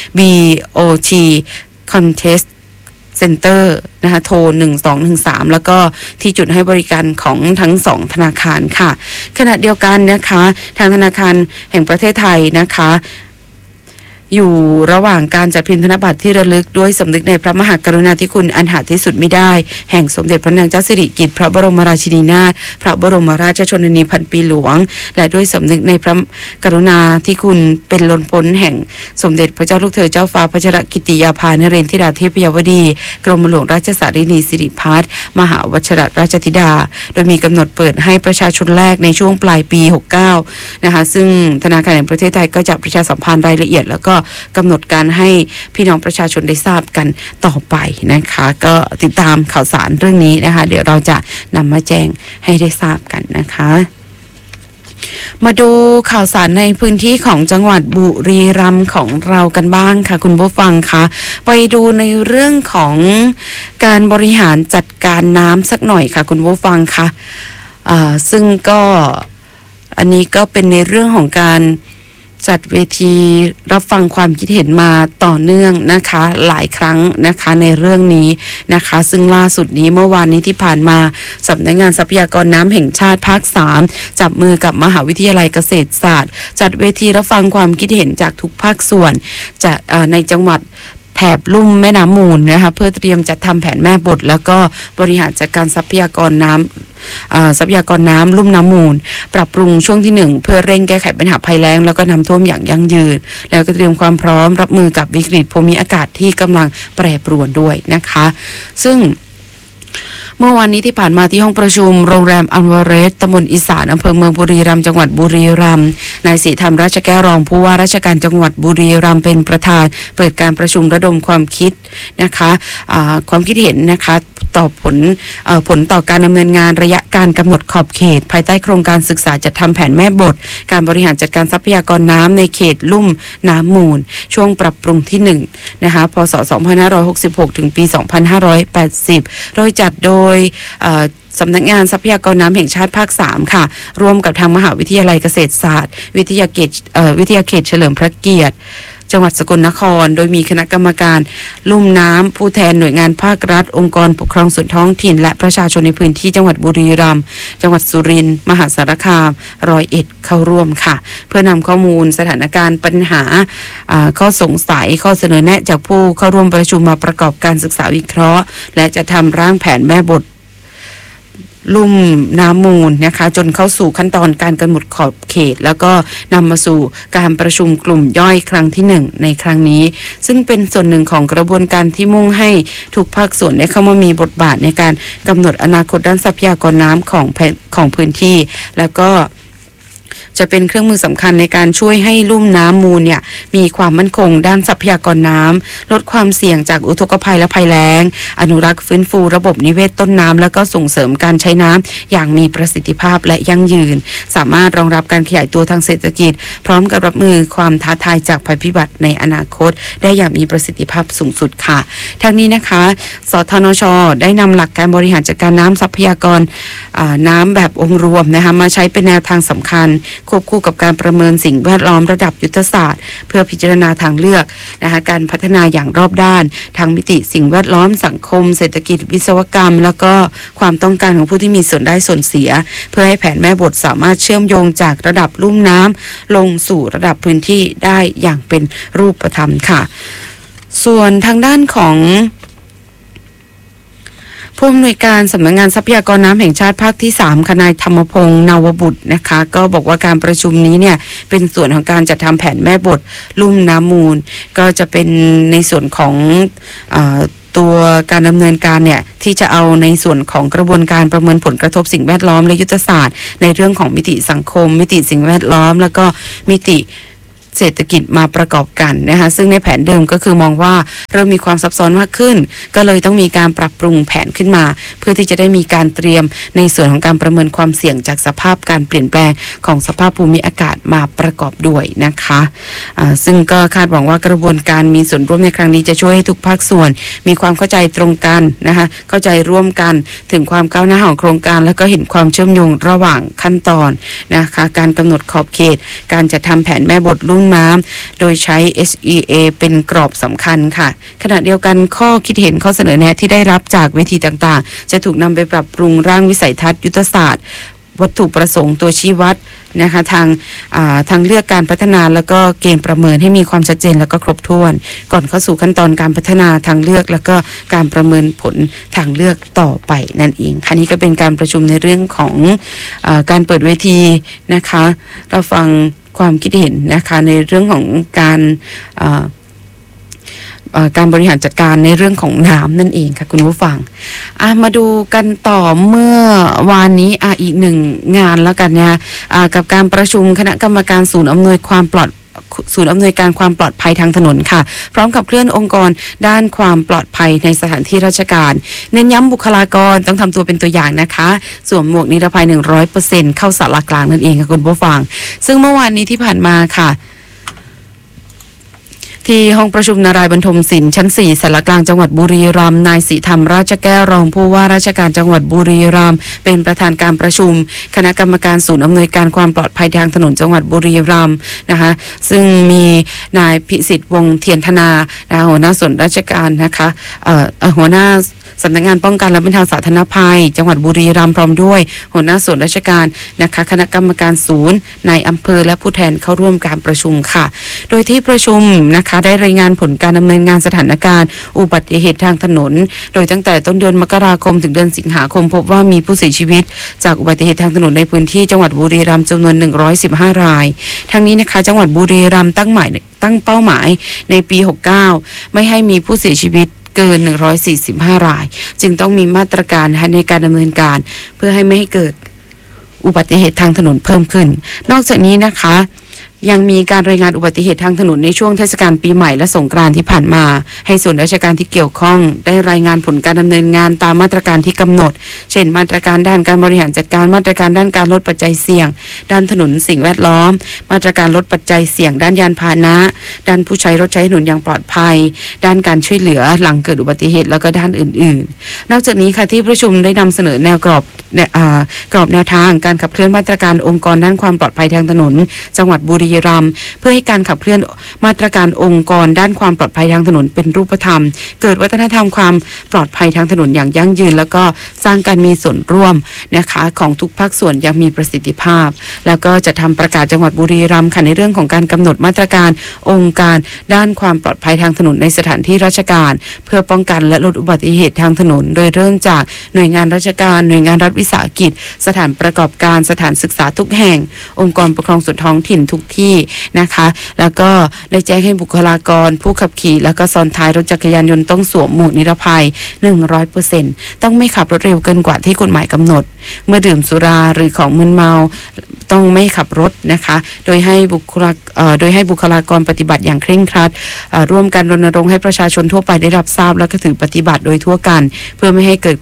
BOT Contest Center นะคะโทร1213แล้วก็ที่จุดให้บริการของทั้ง2ธนาคารค่ะขณะเดียวกันนะคะทางธนาคารแห่งประเทศไทยนะคะอยู่ระหว่างการจัดพิมพ์ธนบัตรที่ระลึกด้วยสำนึกในพระมหากรุณาธิคุณอันหาที่สุดมิได้แห่งสมเด็จพระนางเจ้าสิริกิติ์พระบรมราชินีนาถพระบรมราชชนนีพันปีหลวงและด้วยสำนึกในพระกรุณาธิคุณเป็นล้นพ้นแห่งสมเด็จพระเจ้าลูกเธอเจ้าฟ้าพัชรกิติยาภานเรนทิราเทพยวดีกรมหลวงราชสารินีสิริพัฒน์มหาวชิรราชธิดาโดยมีกำหนดเปิดให้ประชาชนแรกในช่วงปลายปี69นะคะซึ่งธนาคารแห่งประเทศไทยก็จะประชาสัมพันธ์รายละเอียดแล้วก็กำหนดการให้พี่น้องประชาชนได้ทราบกันต่อไปนะคะก็ติดตามข่าวสารเรื่องนี้นะคะเดี๋ยวเราจะนำมาแจ้งให้ได้ทราบกันนะคะมาดูข่าวสารในพื้นที่ของจังหวัดบุรีรัมย์ของเรากันบ้างค่ะคุณผู้ฟังคะไปดูในเรื่องของการบริหารจัดการน้ำสักหน่อยค่ะคุณผู้ฟังคะซึ่งก็อันนี้ก็เป็นในเรื่องของการจัดเวทีรับฟังความคิดเห็นมาต่อเนื่องนะคะหลายครั้งนะคะในเรื่องนี้นะคะซึ่งล่าสุดนี้เมื่อวานนี้ที่ผ่านมาสำนักงานทรัพยากรน้ำแห่งชาติภาค3จับมือกับมหาวิทยาลัยเกษตรศาสตร์จัดเวทีรับฟังความคิดเห็นจากทุกภาคส่วนจะในจังหวัดแถบลุ่มแม่น้ำมูลนะคะเพื่อเตรียมจัดทำแผนแม่บทแล้วก็บริหารจัดการทรัพยากรน้ำลุ่มน้ำมูลปรับปรุงช่วงที่1เพื่อเร่งแก้ไขปัญหาภัยแล้งแล้วก็น้ำท่วมอย่างยั่งยืนแล้วก็เตรียมความพร้อมรับมือกับวิกฤตภูมิอากาศที่กำลังแปรปรวนด้วยนะคะซึ่งเมื่อวานนี้ที่ผ่านมาที่ห้องประชุมโรงแรมอันวาเรสตำบลอีสานอำเภอเมืองบุรีรัมย์จังหวัดบุรีรัมย์นายศรีธรรมราชแก้วรองผู้ว่าราชการจังหวัดบุรีรัมย์เป็นประธานเปิดการประชุมระดมความคิดนะคะความคิดเห็นนะคะต่อผลต่อการดำเนินงานระยะการกำหนดขอบเขตภายใต้โครงการศึกษาจัดทำแผนแม่บทการบริหารจัดการทรัพยากรน้ำในเขตลุ่มน้ำมูลช่วงปรับปรุงที่1นะคะพศ2566ถึงปี2580โดยจัดโดยสำนักงานทรัพยากรน้ำแห่งชาติภาค3ค่ะร่วมกับทางมหาวิทยาลัยเกษตรศาสตร์วิทยาเขตเฉลิมพระเกียรติจังหวัดสกลนครโดยมีคณะกรรมการลุ่มน้ำผู้แทนหน่วยงานภาครัฐองค์กรปกครองส่วนท้องถิ่นและประชาชนในพื้นที่จังหวัดบุรีรัมย์จังหวัดสุรินทร์มหาสารคาม101เข้าร่วมค่ะเพื่อนำข้อมูลสถานการณ์ปัญหาข้อสงสัยข้อเสนอแนะจากผู้เข้าร่วมประชุมมาประกอบการศึกษาวิเคราะห์และจะทำร่างแผนแม่บทลุ่มน้ำมูลนะคะจนเข้าสู่ขั้นตอนการกำหนดขอบเขตแล้วก็นำมาสู่การประชุมกลุ่มย่อยครั้งที่1ในครั้งนี้ซึ่งเป็นส่วนหนึ่งของกระบวนการที่มุ่งให้ทุกภาคส่วนได้เข้ามามีบทบาทในการกำหนดอนาคตด้านทรัพยากรน้ำของพื้นที่แล้วก็จะเป็นเครื่องมือสำคัญในการช่วยให้ลุ่มน้ำมูลเนี่ยมีความมั่นคงด้านทรัพยากรน้ำลดความเสี่ยงจากอุทกภัยและภัยแล้งอนุรักษ์ฟื้นฟูระบบนิเวศต้นน้ำแล้วก็ส่งเสริมการใช้น้ำอย่างมีประสิทธิภาพและยั่งยืนสามารถรองรับการขยายตัวทางเศรษฐกิจพร้อมกับรับมือความท้าทายจากภัยพิบัติในอนาคตได้อย่างมีประสิทธิภาพสูงสุดค่ะทั้งนี้นะคะสทนช.ได้นำหลักการบริหารจัดการน้ำทรัพยากรน้ำแบบองค์รวมนะคะมาใช้เป็นแนวทางสำคัญควบคู่กับการประเมินสิ่งแวดล้อมระดับยุทธศาสตร์เพื่อพิจารณาทางเลือกนะคะการพัฒนาอย่างรอบด้านทั้งมิติสิ่งแวดล้อมสังคมเศรษฐกิจวิศวกรรมแล้วก็ความต้องการของผู้ที่มีส่วนได้ส่วนเสียเพื่อให้แผนแม่บทสามารถเชื่อมโยงจากระดับลุ่มน้ำลงสู่ระดับพื้นที่ได้อย่างเป็นรูปธรรมค่ะส่วนทางด้านของผู้อำนวยการสำนักงานทรัพยากรน้ำแห่งชาติภาคที่3นายธรรมพงษ์นาวบุตรนะคะก็บอกว่าการประชุมนี้เนี่ยเป็นส่วนของการจัดทำแผนแม่บทลุ่มน้ำมูลก็จะเป็นในส่วนของตัวการดำเนินการเนี่ยที่จะเอาในส่วนของกระบวนการประเมินผลกระทบสิ่งแวดล้อมและยุทธศาสตร์ในเรื่องของมิติสังคมมิติสิ่งแวดล้อมแล้วก็มิติเศรษฐกิจมาประกอบกันนะคะซึ่งในแผนเดิมก็คือมองว่าเริ่มมีความซับซ้อนมากขึ้นก็เลยต้องมีการปรับปรุงแผนขึ้นมาเพื่อที่จะได้มีการเตรียมในส่วนของการประเมินความเสี่ยงจากสภาพการเปลี่ยนแปลงของสภาพภูมิอากาศมาประกอบด้วยนะคะซึ่งก็คาดหวังว่ากระบวนการมีส่วนร่วมในครั้งนี้จะช่วยให้ทุกภาคส่วนมีความเข้าใจตรงกันนะคะเข้าใจร่วมกันถึงความก้าวหน้าของโครงการแล้วก็เห็นความเชื่อมโยงระหว่างขั้นตอนนะคะการกำหนดขอบเขตการจัดทำแผนแม่บทลุ่มน้ำโดยใช้ SEA เป็นกรอบสำคัญค่ะขณะเดียวกันข้อคิดเห็นข้อเสนอแนะที่ได้รับจากเวทีต่างๆจะถูกนำไปปรับปรุงร่างวิสัยทัศน์ยุทธศาสตร์วัตถุประสงค์ตัวชี้วัดนะคะทางเลือกการพัฒนาแล้วก็เกณฑ์ประเมินให้มีความชัดเจนแล้วก็ครบถ้วนก่อนเข้าสู่ขั้นตอนการพัฒนาทางเลือกแล้วก็การประเมินผลทางเลือกต่อไปนั่นเองค่ะนี้ก็เป็นการประชุมในเรื่องของการเปิดเวทีนะคะเราฟังความคิดเห็นนะคะในเรื่องของการบริหารจัดการในเรื่องของน้ำนั่นเองค่ะคุณผู้ฟังมาดูกันต่อเมื่อวานนี้อีกหนึ่งงานแล้วกันนะกับการประชุมคณะกรรมการศูนย์อำนวยการความปลอดภัยทางถนนค่ะพร้อมกับเคลื่อนองค์กรด้านความปลอดภัยในสถานที่ราชการเน้นย้ำบุคลากรต้องทำตัวเป็นตัวอย่างนะคะสวมหมวกนิรภัย 100% เข้าศาลากลางนั่นเองค่ะคุณผู้ฟังซึ่งเมื่อวานนี้ที่ผ่านมาค่ะที่ห้องประชุมนารายณ์บรรทมศิลป์ชั้น4ศาลากลางจังหวัดบุรีรัมย์นายศรีธรรมราชแก้วรองผู้ว่าราชการจังหวัดบุรีรัมย์เป็นประธานการประชุมคณะกรรมการศูนย์อำนวยการความปลอดภัยทางถนนจังหวัดบุรีรัมย์นะคะซึ่งมีนายพิสิทธิ์วงศ์เทียนธนาหัวหน้าส่วนราชการนะคะหัวหน้าสำนักงานป้องกันและบรรเทาสาธารณภัยจังหวัดบุรีรัมย์พร้อมด้วยหัวหน้าส่วนราชการนะคะคณะกรรมการศูนย์นายอำเภอและผู้แทนเข้าร่วมการประชุมค่ะโดยที่ประชุมนะคะได้รายงานผลการดำเนินงานสถานการณ์อุบัติเหตุทางถนนโดยตั้งแต่ต้นเดือนมกราคมถึงเดือนสิงหาคมพบว่ามีผู้เสียชีวิตจากอุบัติเหตุทางถนนในพื้นที่จังหวัดบุรีรัมย์จำนวน115รายทั้งนี้นะคะจังหวัดบุรีรัมย์ตั้งเป้าหมายในปี69ไม่ให้มีผู้เสียชีวิตเกิน145รายจึงต้องมีมาตรการในการดำเนินการเพื่อให้ไม่ให้เกิดอุบัติเหตุทางถนนเพิ่มขึ้นนอกจากนี้นะคะยังมีการรายงานอุบัติเหตุทางถนนในช่วงเทศกาลปีใหม่และสงกรานต์ที่ผ่านมาให้ส่วนราชการที่เกี่ยวข้องได้รายงานผลการดำเนินงานตามมาตรการที่กำหนดเช่นมาตรการด้านการบริหารจัดการมาตรการด้านการลดปัจจัยเสี่ยงด้านถนนสิ่งแวดล้อมมาตรการลดปัจจัยเสี่ยงด้านยานพาหนะด้านผู้ใช้รถใช้ถนนอย่างปลอดภัยด้านการช่วยเหลือหลังเกิดอุบัติเหตุแล้วก็ด้านอื่นๆนอกจากนี้ค่ะที่ประชุมได้นำเสนอแนวกรอบแนวทางการขับเคลื่อนมาตรการองค์กรด้านความปลอดภัยทางถนนจังหวัดบุรีรัมย์เพื่อให้การขับเคลื่อนมาตรการองค์กรด้านความปลอดภัยทางถนนเป็นรูปธรรมเกิดวัฒนธรรมความปลอดภัยทางถนนอย่างยั่งยืนแล้วก็สร้างการมีส่วนร่วมนะคะของทุกภาคส่วนอย่างมีประสิทธิภาพแล้วก็จะทำประกาศจังหวัดบุรีรัมย์ค่ะในเรื่องของการกำหนดมาตรการองค์การด้านความปลอดภัยทางถนนในสถานที่ราชการเพื่อป้องกันและลดอุบัติเหตุทางถนนโดยเริ่มจากหน่วยงานราชการหน่วยงานรัฐวิสาหกิจสถานประกอบการสถานศึกษาทุกแห่งองค์กรปกครองส่วนท้องถิ่นทุกที่นะคะแล้วก็ได้แจ้งให้บุคลากรผู้ขับขี่แล้วก็ซ้อนท้ายรถจักรยานยนต์ต้องสวมหมวกนิรภัย 100% ต้องไม่ขับรถเร็วเกินกว่าที่กฎหมายกำหนดเมื่อดื่มสุราหรือของมึนเมาต้องไม่ขับรถนะคะโดยให้บุคลากรปฏิบัติอย่างเคร่งครัดร่วมกันรณรงค์ให้ประชาชนทั่วไปได้รับทราบและก็ถือปฏิบัติโดยทั่วกันเพื่อให้เกิด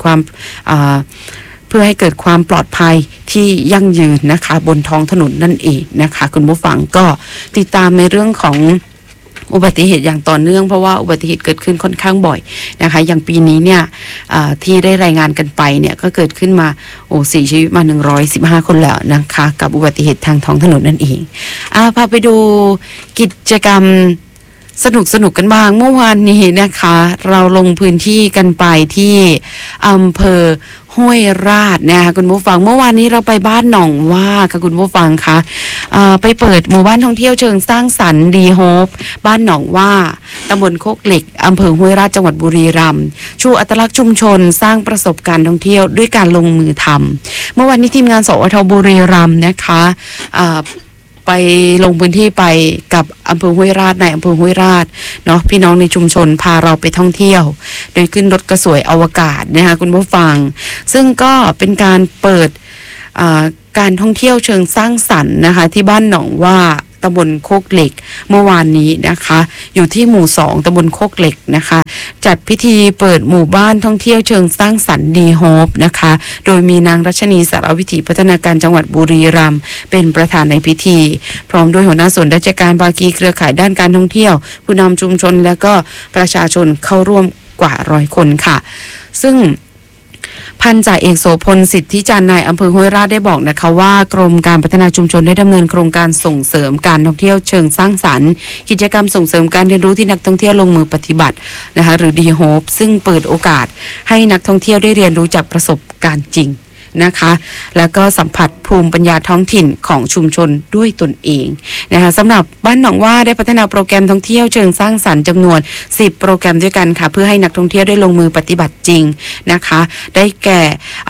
ความปลอดภัยที่ยั่งยืนนะคะบนท้องถนนนั่นเองนะคะคุณผู้ฟังก็ติดตามในเรื่องของอุบัติเหตุอย่างต่อเนื่องเพราะว่าอุบัติเหตุเกิดขึ้นค่อนข้างบ่อยนะคะอย่างปีนี้เนี่ยที่ได้รายงานกันไปเนี่ยก็เกิดขึ้นมาเสียชีวิตมา115คนแล้วนะคะกับอุบัติเหตุทางท้องถนนนั่นเองพาไปดูกิจกรรมสนุกกันบ้างเมื่อวานนี้นะคะเราลงพื้นที่กันไปที่อำเภอห้วยราชนะคะคุณผู้ฟังเมื่อวานนี้เราไปบ้านหนองว่าค่ะคุณผู้ฟังคะไปเปิดหมู่บ้านท่องเที่ยวเชิงสร้างสรรค์ดีโฮปบ้านหนองว่าตำบลโคกเหล็กอำเภอห้วยราชจังหวัดบุรีรัมย์ชูอัตลักษณ์ชุมชนสร้างประสบการณ์ท่องเที่ยวด้วยการลงมือทำเมื่อวานนี้ทีมงานสวทบุรีรัมย์นะคะไปลงพื้นที่ไปกับอำเภอห้วยราชในอำเภอห้วยราชเนาะพี่น้องในชุมชนพาเราไปท่องเที่ยวโดยขึ้นรถกระสวยอวกาศนะคะคุณผู้ฟังซึ่งก็เป็นการเปิดการท่องเที่ยวเชิงสร้างสรรค์นะคะที่บ้านหนองว่าตำบลโคกเหล็กเมื่อวานนี้นะคะอยู่ที่หมู่2ตำบลโคกเหล็กนะคะจัดพิธีเปิดหมู่บ้านท่องเที่ยวเชิงสร้างสรรค์ดีโฮปนะคะโดยมีนางรัชนีสารวิถีพัฒนาการจังหวัดบุรีรัมย์เป็นประธานในพิธีพร้อมด้วยหัวหน้าส่วนราชการภาคีเครือข่ายด้านการท่องเที่ยวผู้นำชุมชนและก็ประชาชนเข้าร่วมกว่า100 คนค่ะซึ่งพันจ่าเอกโสพลสิทธิจันทร์นายอำเภอห้วยราชได้บอกนะคะว่ากรมการพัฒนาชุมชนได้ดำเนินโครงการส่งเสริมการท่องเที่ยวเชิงสร้างสรรค์กิจกรรมส่งเสริมการเรียนรู้ที่นักท่องเที่ยวลงมือปฏิบัตินะคะหรือดีโฮปซึ่งเปิดโอกาสให้นักท่องเที่ยวได้เรียนรู้จากประสบการณ์จริงนะคะแล้วก็สัมผัสภูมิปัญญาท้องถิ่นของชุมชนด้วยตนเองนะคะสำหรับบ้านหนองว่าได้พัฒนาโปรแกรมท่องเที่ยวเชิงสร้างสรรค์จำนวน10โปรแกรมด้วยกันค่ะเพื่อให้นักท่องเที่ยวได้ลงมือปฏิบัติจริงนะคะได้แก่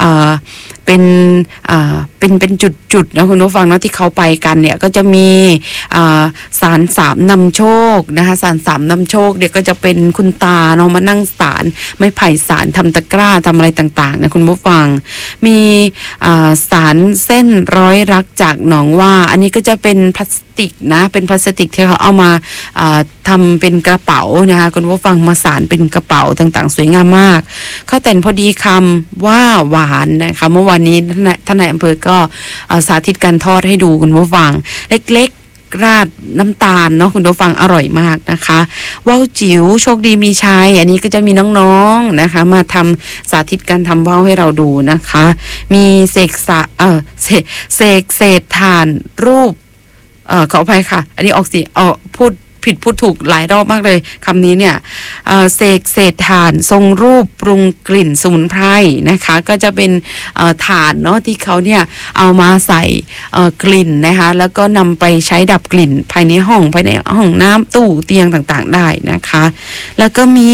เป็นจุดนะคุณผู้ฟังเนาะที่เขาไปกันเนี่ยก็จะมีศาล3นำโชคนะคะศาล3นำโชคเดี๋ยวก็จะเป็นคุณตาเนาะมานั่งศาลไม้ไผ่ศาลทำตะกร้าทำอะไรต่างๆนะคุณผู้ฟังมีศาลเส้นร้อยรักจากหนองว่าอันนี้ก็จะเป็นพลาสติกนะเป็นพลาสติกที่เขาเอามาทำเป็นกระเป๋านะคะคุณผู้ฟังมาสานเป็นกระเป๋าต่างๆสวยงามมากข้าวแต่นพอดีคำว่าหวานนะคะเมื่อวานนี้ท่านนายอำเภอก็สาธิตการทอดให้ดูคุณผู้ฟังเล็กๆราดน้ำตาลเนาะคุณผู้ฟังอร่อยมากนะคะว่าวจิ๋วโชคดีมีชัยอันนี้ก็จะมีน้องๆนะคะมาทำสาธิตการทำว่าวให้เราดูนะคะมีเศษถ่านรูปขออภัยค่ะอันนี้ออกสิพูดผิดพูดถูกหลายรอบมากเลยคำนี้เนี่ยเศษถ่านทรงรูปปรุงกลิ่นสมุนไพรนะคะก็จะเป็นถ่านเนาะที่เขาเนี่ยเอามาใส่กลิ่นนะคะแล้วก็นำไปใช้ดับกลิ่นภายในห้องน้ำตู้เตียงต่างๆได้นะคะแล้วก็มี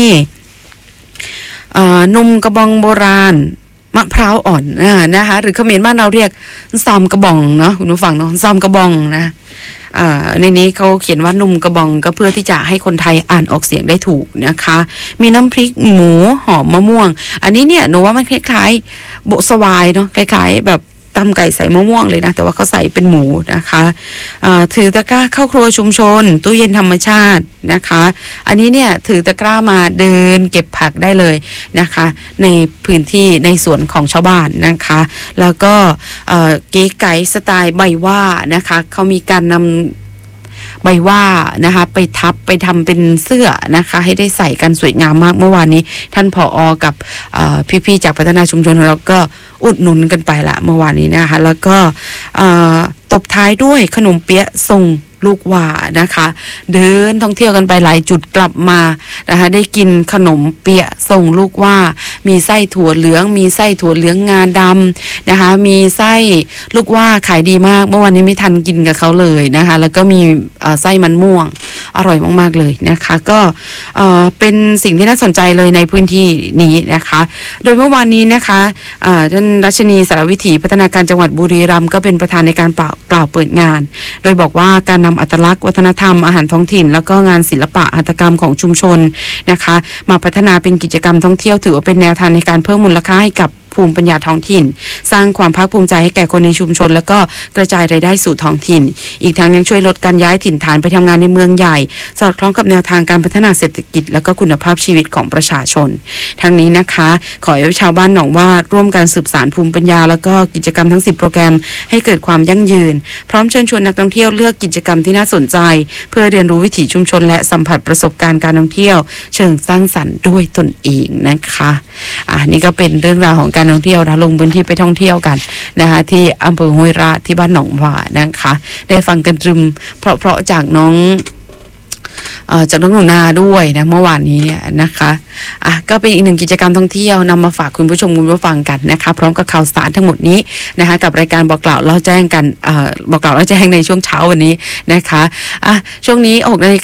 นมกระบองโบราณมะพร้าวอ่อนนะคะหรือเขมรบ้านเราเรียกซอมกระบองเนาะคุณผู้ฟังเนาะซอมกระบองนะในนี้เขาเขียนว่านุ่มกระบองก็เพื่อที่จะให้คนไทยอ่านออกเสียงได้ถูกนะคะมีน้ำพริกหมูหอมมะม่วงอันนี้เนี่ยหนูว่ามันคล้ายๆโบสวายเนาะคล้ายๆแบบตำไก่ใส่มะม่วงเลยนะแต่ว่าเขาใส่เป็นหมูนะคะถือตะกร้าเข้าครัวชุมชนตู้เย็นธรรมชาตินะคะอันนี้เนี่ยถือตะกร้ามาเดินเก็บผักได้เลยนะคะในพื้นที่ในสวนของชาวบ้านนะคะแล้วก็เก๋ไก๋สไตล์ใบว่านะคะเขามีการนำใบว่านะคะไปทำเป็นเสื้อนะคะให้ได้ใส่กันสวยงามมากเมื่อวานนี้ท่านผอ.กับพี่ๆจากพัฒนาชุมชนเราก็อุดหนุนกันไปละเมื่อวานนี้นะคะแล้วก็ตบท้ายด้วยขนมเปี๊ยะทรงลูกว่านะคะเดินท่องเที่ยวกันไปหลายจุดกลับมานะคะได้กินขนมเปี๊ยะทรงลูกว่ามีไส้ถั่วเหลืองมีไส้ถั่วเหลืองงาดำนะคะมีไส้ลูกว่าขายดีมากเมื่อวานนี้ไม่ทันกินกับเขาเลยนะคะแล้วก็มีไส้มันม่วงอร่อยมากๆเลยนะคะก็เป็นสิ่งที่น่าสนใจเลยในพื้นที่นี้นะคะโดยเมื่อวานนี้นะคะท่านรัชนีสารวิถีพัฒนาการจังหวัดบุรีรัมย์ก็เป็นประธานในการกล่าวเปิดงานโดยบอกว่าการนำอัตลักษณ์วัฒนธรรมอาหารท้องถิ่นแล้วก็งานศิลปะหัตถกรรมของชุมชนนะคะมาพัฒนาเป็นกิจกรรมท่องเที่ยวถือว่าเป็นแนวทางในการเพิ่มมูลค่าให้กับภูมิปัญญาท้องถิ่นสร้างความภาคภูมิใจให้แก่คนในชุมชนแล้วก็กระจายรายได้สู่ท้องถิ่นอีกทั้งยังช่วยลดการย้ายถิ่นฐานไปทำงานในเมืองใหญ่สอดคล้องกับแนวทางการพัฒนาเศรษฐกิจและก็คุณภาพชีวิตของประชาชนทั้งนี้นะคะขอให้ชาวบ้านหนองว่าร่วมกันสืบสานภูมิปัญญาแล้วก็กิจกรรมทั้ง10โปรแกรมให้เกิดความยั่งยืนพร้อมเชิญชวนนักท่องเที่ยวเลือกกิจกรรมที่น่าสนใจเพื่อเรียนรู้วิถีชุมชนและสัมผัสประสบการณ์การท่องเที่ยวเชิงสร้างสรรค์ด้วยตนเองนะคะนี่ก็เป็นเรื่องราวของการท่องเที่ยวนะลงพื้นที่ไปท่องเที่ยวกันนะคะที่อำเภอห้วยราชที่บ้านหนองหว่านะคะได้ฟังกันตรึมเพราะจากน้องหนูนาด้วยนะเมื่อวานนี้เนี่ยนะคะก็เป็นอีกหนึ่งกิจกรรมท่องเที่ยวนำมาฝากคุณผู้ชมคุณผู้ฟังกันนะคะพร้อมกับข่าวสารทั้งหมดนี้นะคะกับรายการบอกกล่าวเล่าแจ้งกันบอกกล่าวเล่าแจ้งในช่วงเช้าวันนี้นะคะช่วงนี้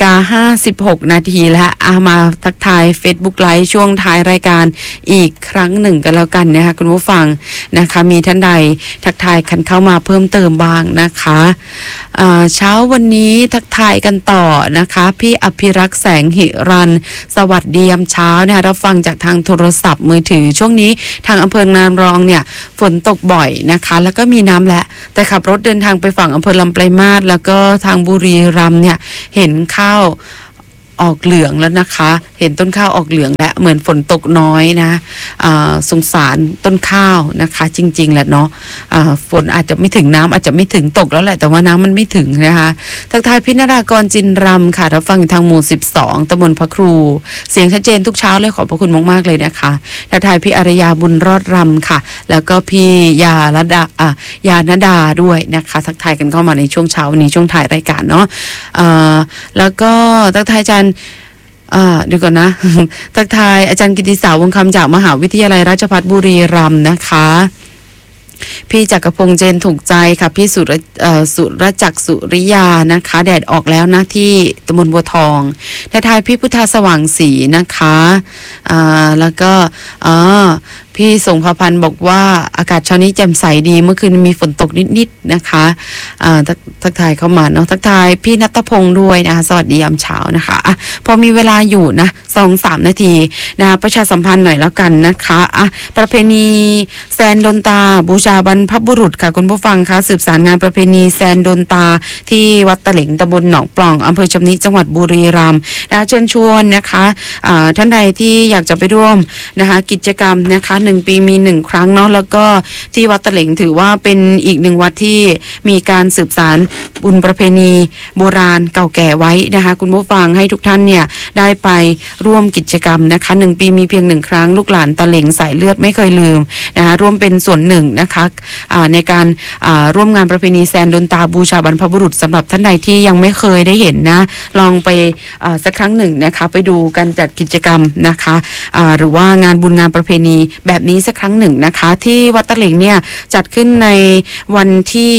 6:56 นาทีแล้วมาทักทาย Facebook Live ช่วงท้ายรายการอีกครั้งหนึ่งกันแล้วกันนะคะคุณผู้ฟังนะคะมีท่านใดทักทายกันเข้ามาเพิ่มเติมบ้างนะคะเช้าวันนี้ทักทายกันต่อนะคะพี่อภิรักษ์แสงหิรันสวัสดียามเช้านะคะรับฟังจากทางโทรศัพท์มือถือช่วงนี้ทางอำเภอนางรองเนี่ยฝนตกบ่อยนะคะแล้วก็มีน้ำแหละแต่ขับรถเดินทางไปฝั่งอำเภอลำปลายมาศแล้วก็ทางบุรีรัมย์เนี่ยเห็นข้าวออกเหลืองแล้วนะคะเห็นต้นข้าวออกเหลืองและเหมือนฝนตกน้อยนะสงสารต้นข้าวนะคะจริงๆแหละเนาะฝนอาจจะไม่ถึงน้ำอาจจะไม่ถึงตกแล้วแหละแต่ว่าน้ำมันไม่ถึงนะคะทักทายพินรากรจินรำค่ะรับฟังทางหมู่12ตำบลพระครูเสียงชัดเจนทุกเช้าเลยขอบพระคุณมากๆเลยนะคะทักทายพี่อารยาบุญรอดรำค่ะแล้วก็พี่ยานดาด้วยนะคะทักทายกันเข้ามาในช่วงเช้าวันนี้ช่วงถ่ายรายการเนาะแล้วก็ทักทายอาจารย์เดี๋ยวก่อนนะ ทักทายอาจารย์กิติศักดิ์วงคำจากมหาวิทยาลัยราชภัฏบุรีรัมย์นะคะพี่จักรพงษ์เจนถูกใจค่ะพี่สุรจักรสุริยานะคะแดดออกแล้วนะที่ตำบลบัวทองทักทายพี่พุทธสว่างศรีนะคะแล้วก็พี่สงภพันธ์บอกว่าอากาศเช้านี้แจ่มใสดีเมื่อคืนมีฝนตกนิดๆนะคะทักทายเข้ามาเนาะทักทายพี่ณัฐพงษ์ด้วยนะคะสวัสดียามเช้านะคะพอมีเวลาอยู่นะ 2-3 นาทีนะประชาสัมพันธ์หน่อยแล้วกันนะคะประเพณีแซนดนตาบูชาบรรพบุรุษค่ะคุณผู้ฟังคะสืบสารงานประเพณีแซนดนตาที่วัดตะเหลงตำบลหนองปล่องอำเภอชำนิจังหวัดบุรีรัมย์เชิญชวนนะคะท่านใดที่อยากจะไปร่วมนะคะกิจกรรมนะคะ1 ปีมี1 ครั้งเนาะแล้วก็ที่วัดตะเหลงถือว่าเป็นอีก1 วัดที่มีการสืบสานบุญประเพณีโบราณเก่าแก่ไว้นะคะคุณผู้ฟังให้ทุกท่านเนี่ยได้ไปร่วมกิจกรรมนะคะ1 ปีมีเพียง1 ครั้งลูกหลานตะเหลงสายเลือดไม่เคยลืมนะคะร่วมเป็นส่วนหนึ่งนะคะในการร่วมงานประเพณีแซนดนตาบูชาบรรพบุรุษสำหรับท่านใดที่ยังไม่เคยได้เห็นนะลองไปสักครั้งหนึ่งนะคะไปดูการจัดกิจกรรมนะคะหรือว่างานบุญงานประเพณีแบบนี้สักครั้งหนึ่งนะคะที่วัดตะเหลงเนี่ยจัดขึ้นในวันที่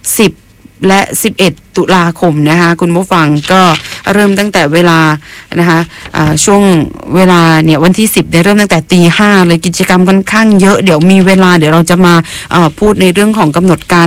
10และ11 ตุลาคมนะคะคุณผู้ฟังก็เริ่มตั้งแต่เวลานะคะช่วงเวลาเนี่ยวันที่10เนี่ยเริ่มตั้งแต่5:00เลยกิจกรรมค่อนข้างเยอะเดี๋ยวมีเวลาเดี๋ยวเราจะมาพูดในเรื่องของกำหนดการ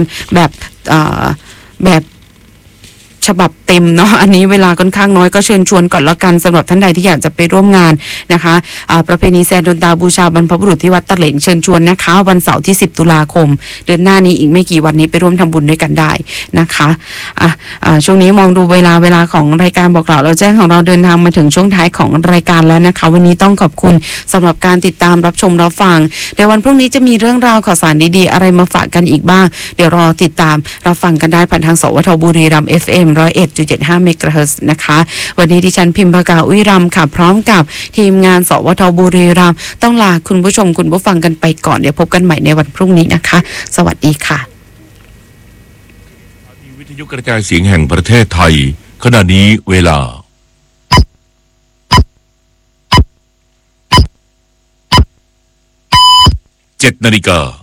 แบบฉบับเต็มเนาะอันนี้เวลาค่อนข้างน้อยก็เชิญชวนก่อนแล้วกันสำหรับท่านใดที่อยากจะไปร่วมงานนะคะประเพณีแซนดนตาบูชาบรรพบุรุษที่วัดตะเหลงเชิญชวนนะคะวันเสาร์ที่10 ตุลาคมเดือนหน้านี้อีกไม่กี่วันนี้ไปร่วมทำบุญด้วยกันได้นะคะช่วงนี้มองดูเวลาของรายการบอกกล่าวเราแจ้งของเราเดินทางมาถึงช่วงท้ายของรายการแล้วนะคะวันนี้ต้องขอบคุณสำหรับการติดตามรับชมรับฟังในวันพรุ่งนี้จะมีเรื่องราวข่าวสารดีๆอะไรมาฝากกันอีกบ้างเดี๋ยวรอติดตามรับฟังกันได้ผ่านทางสวทบุรีรัมย์ FM 101.75 เมกะเฮิรตซ์นะคะวันนี้ดิฉันพิมพากาอุยรัมค่ะพร้อมกับทีมงานสวทบุรีรัมย์ต้องลาคุณผู้ชมคุณผู้ฟังกันไปก่อนเดี๋ยวพบกันใหม่ในวันพรุ่งนี้นะคะสวัสดีค่ะวิทยุกระจายเสียงแห่งประเทศไทยขณะนี้เวลา 7 นาฬิกา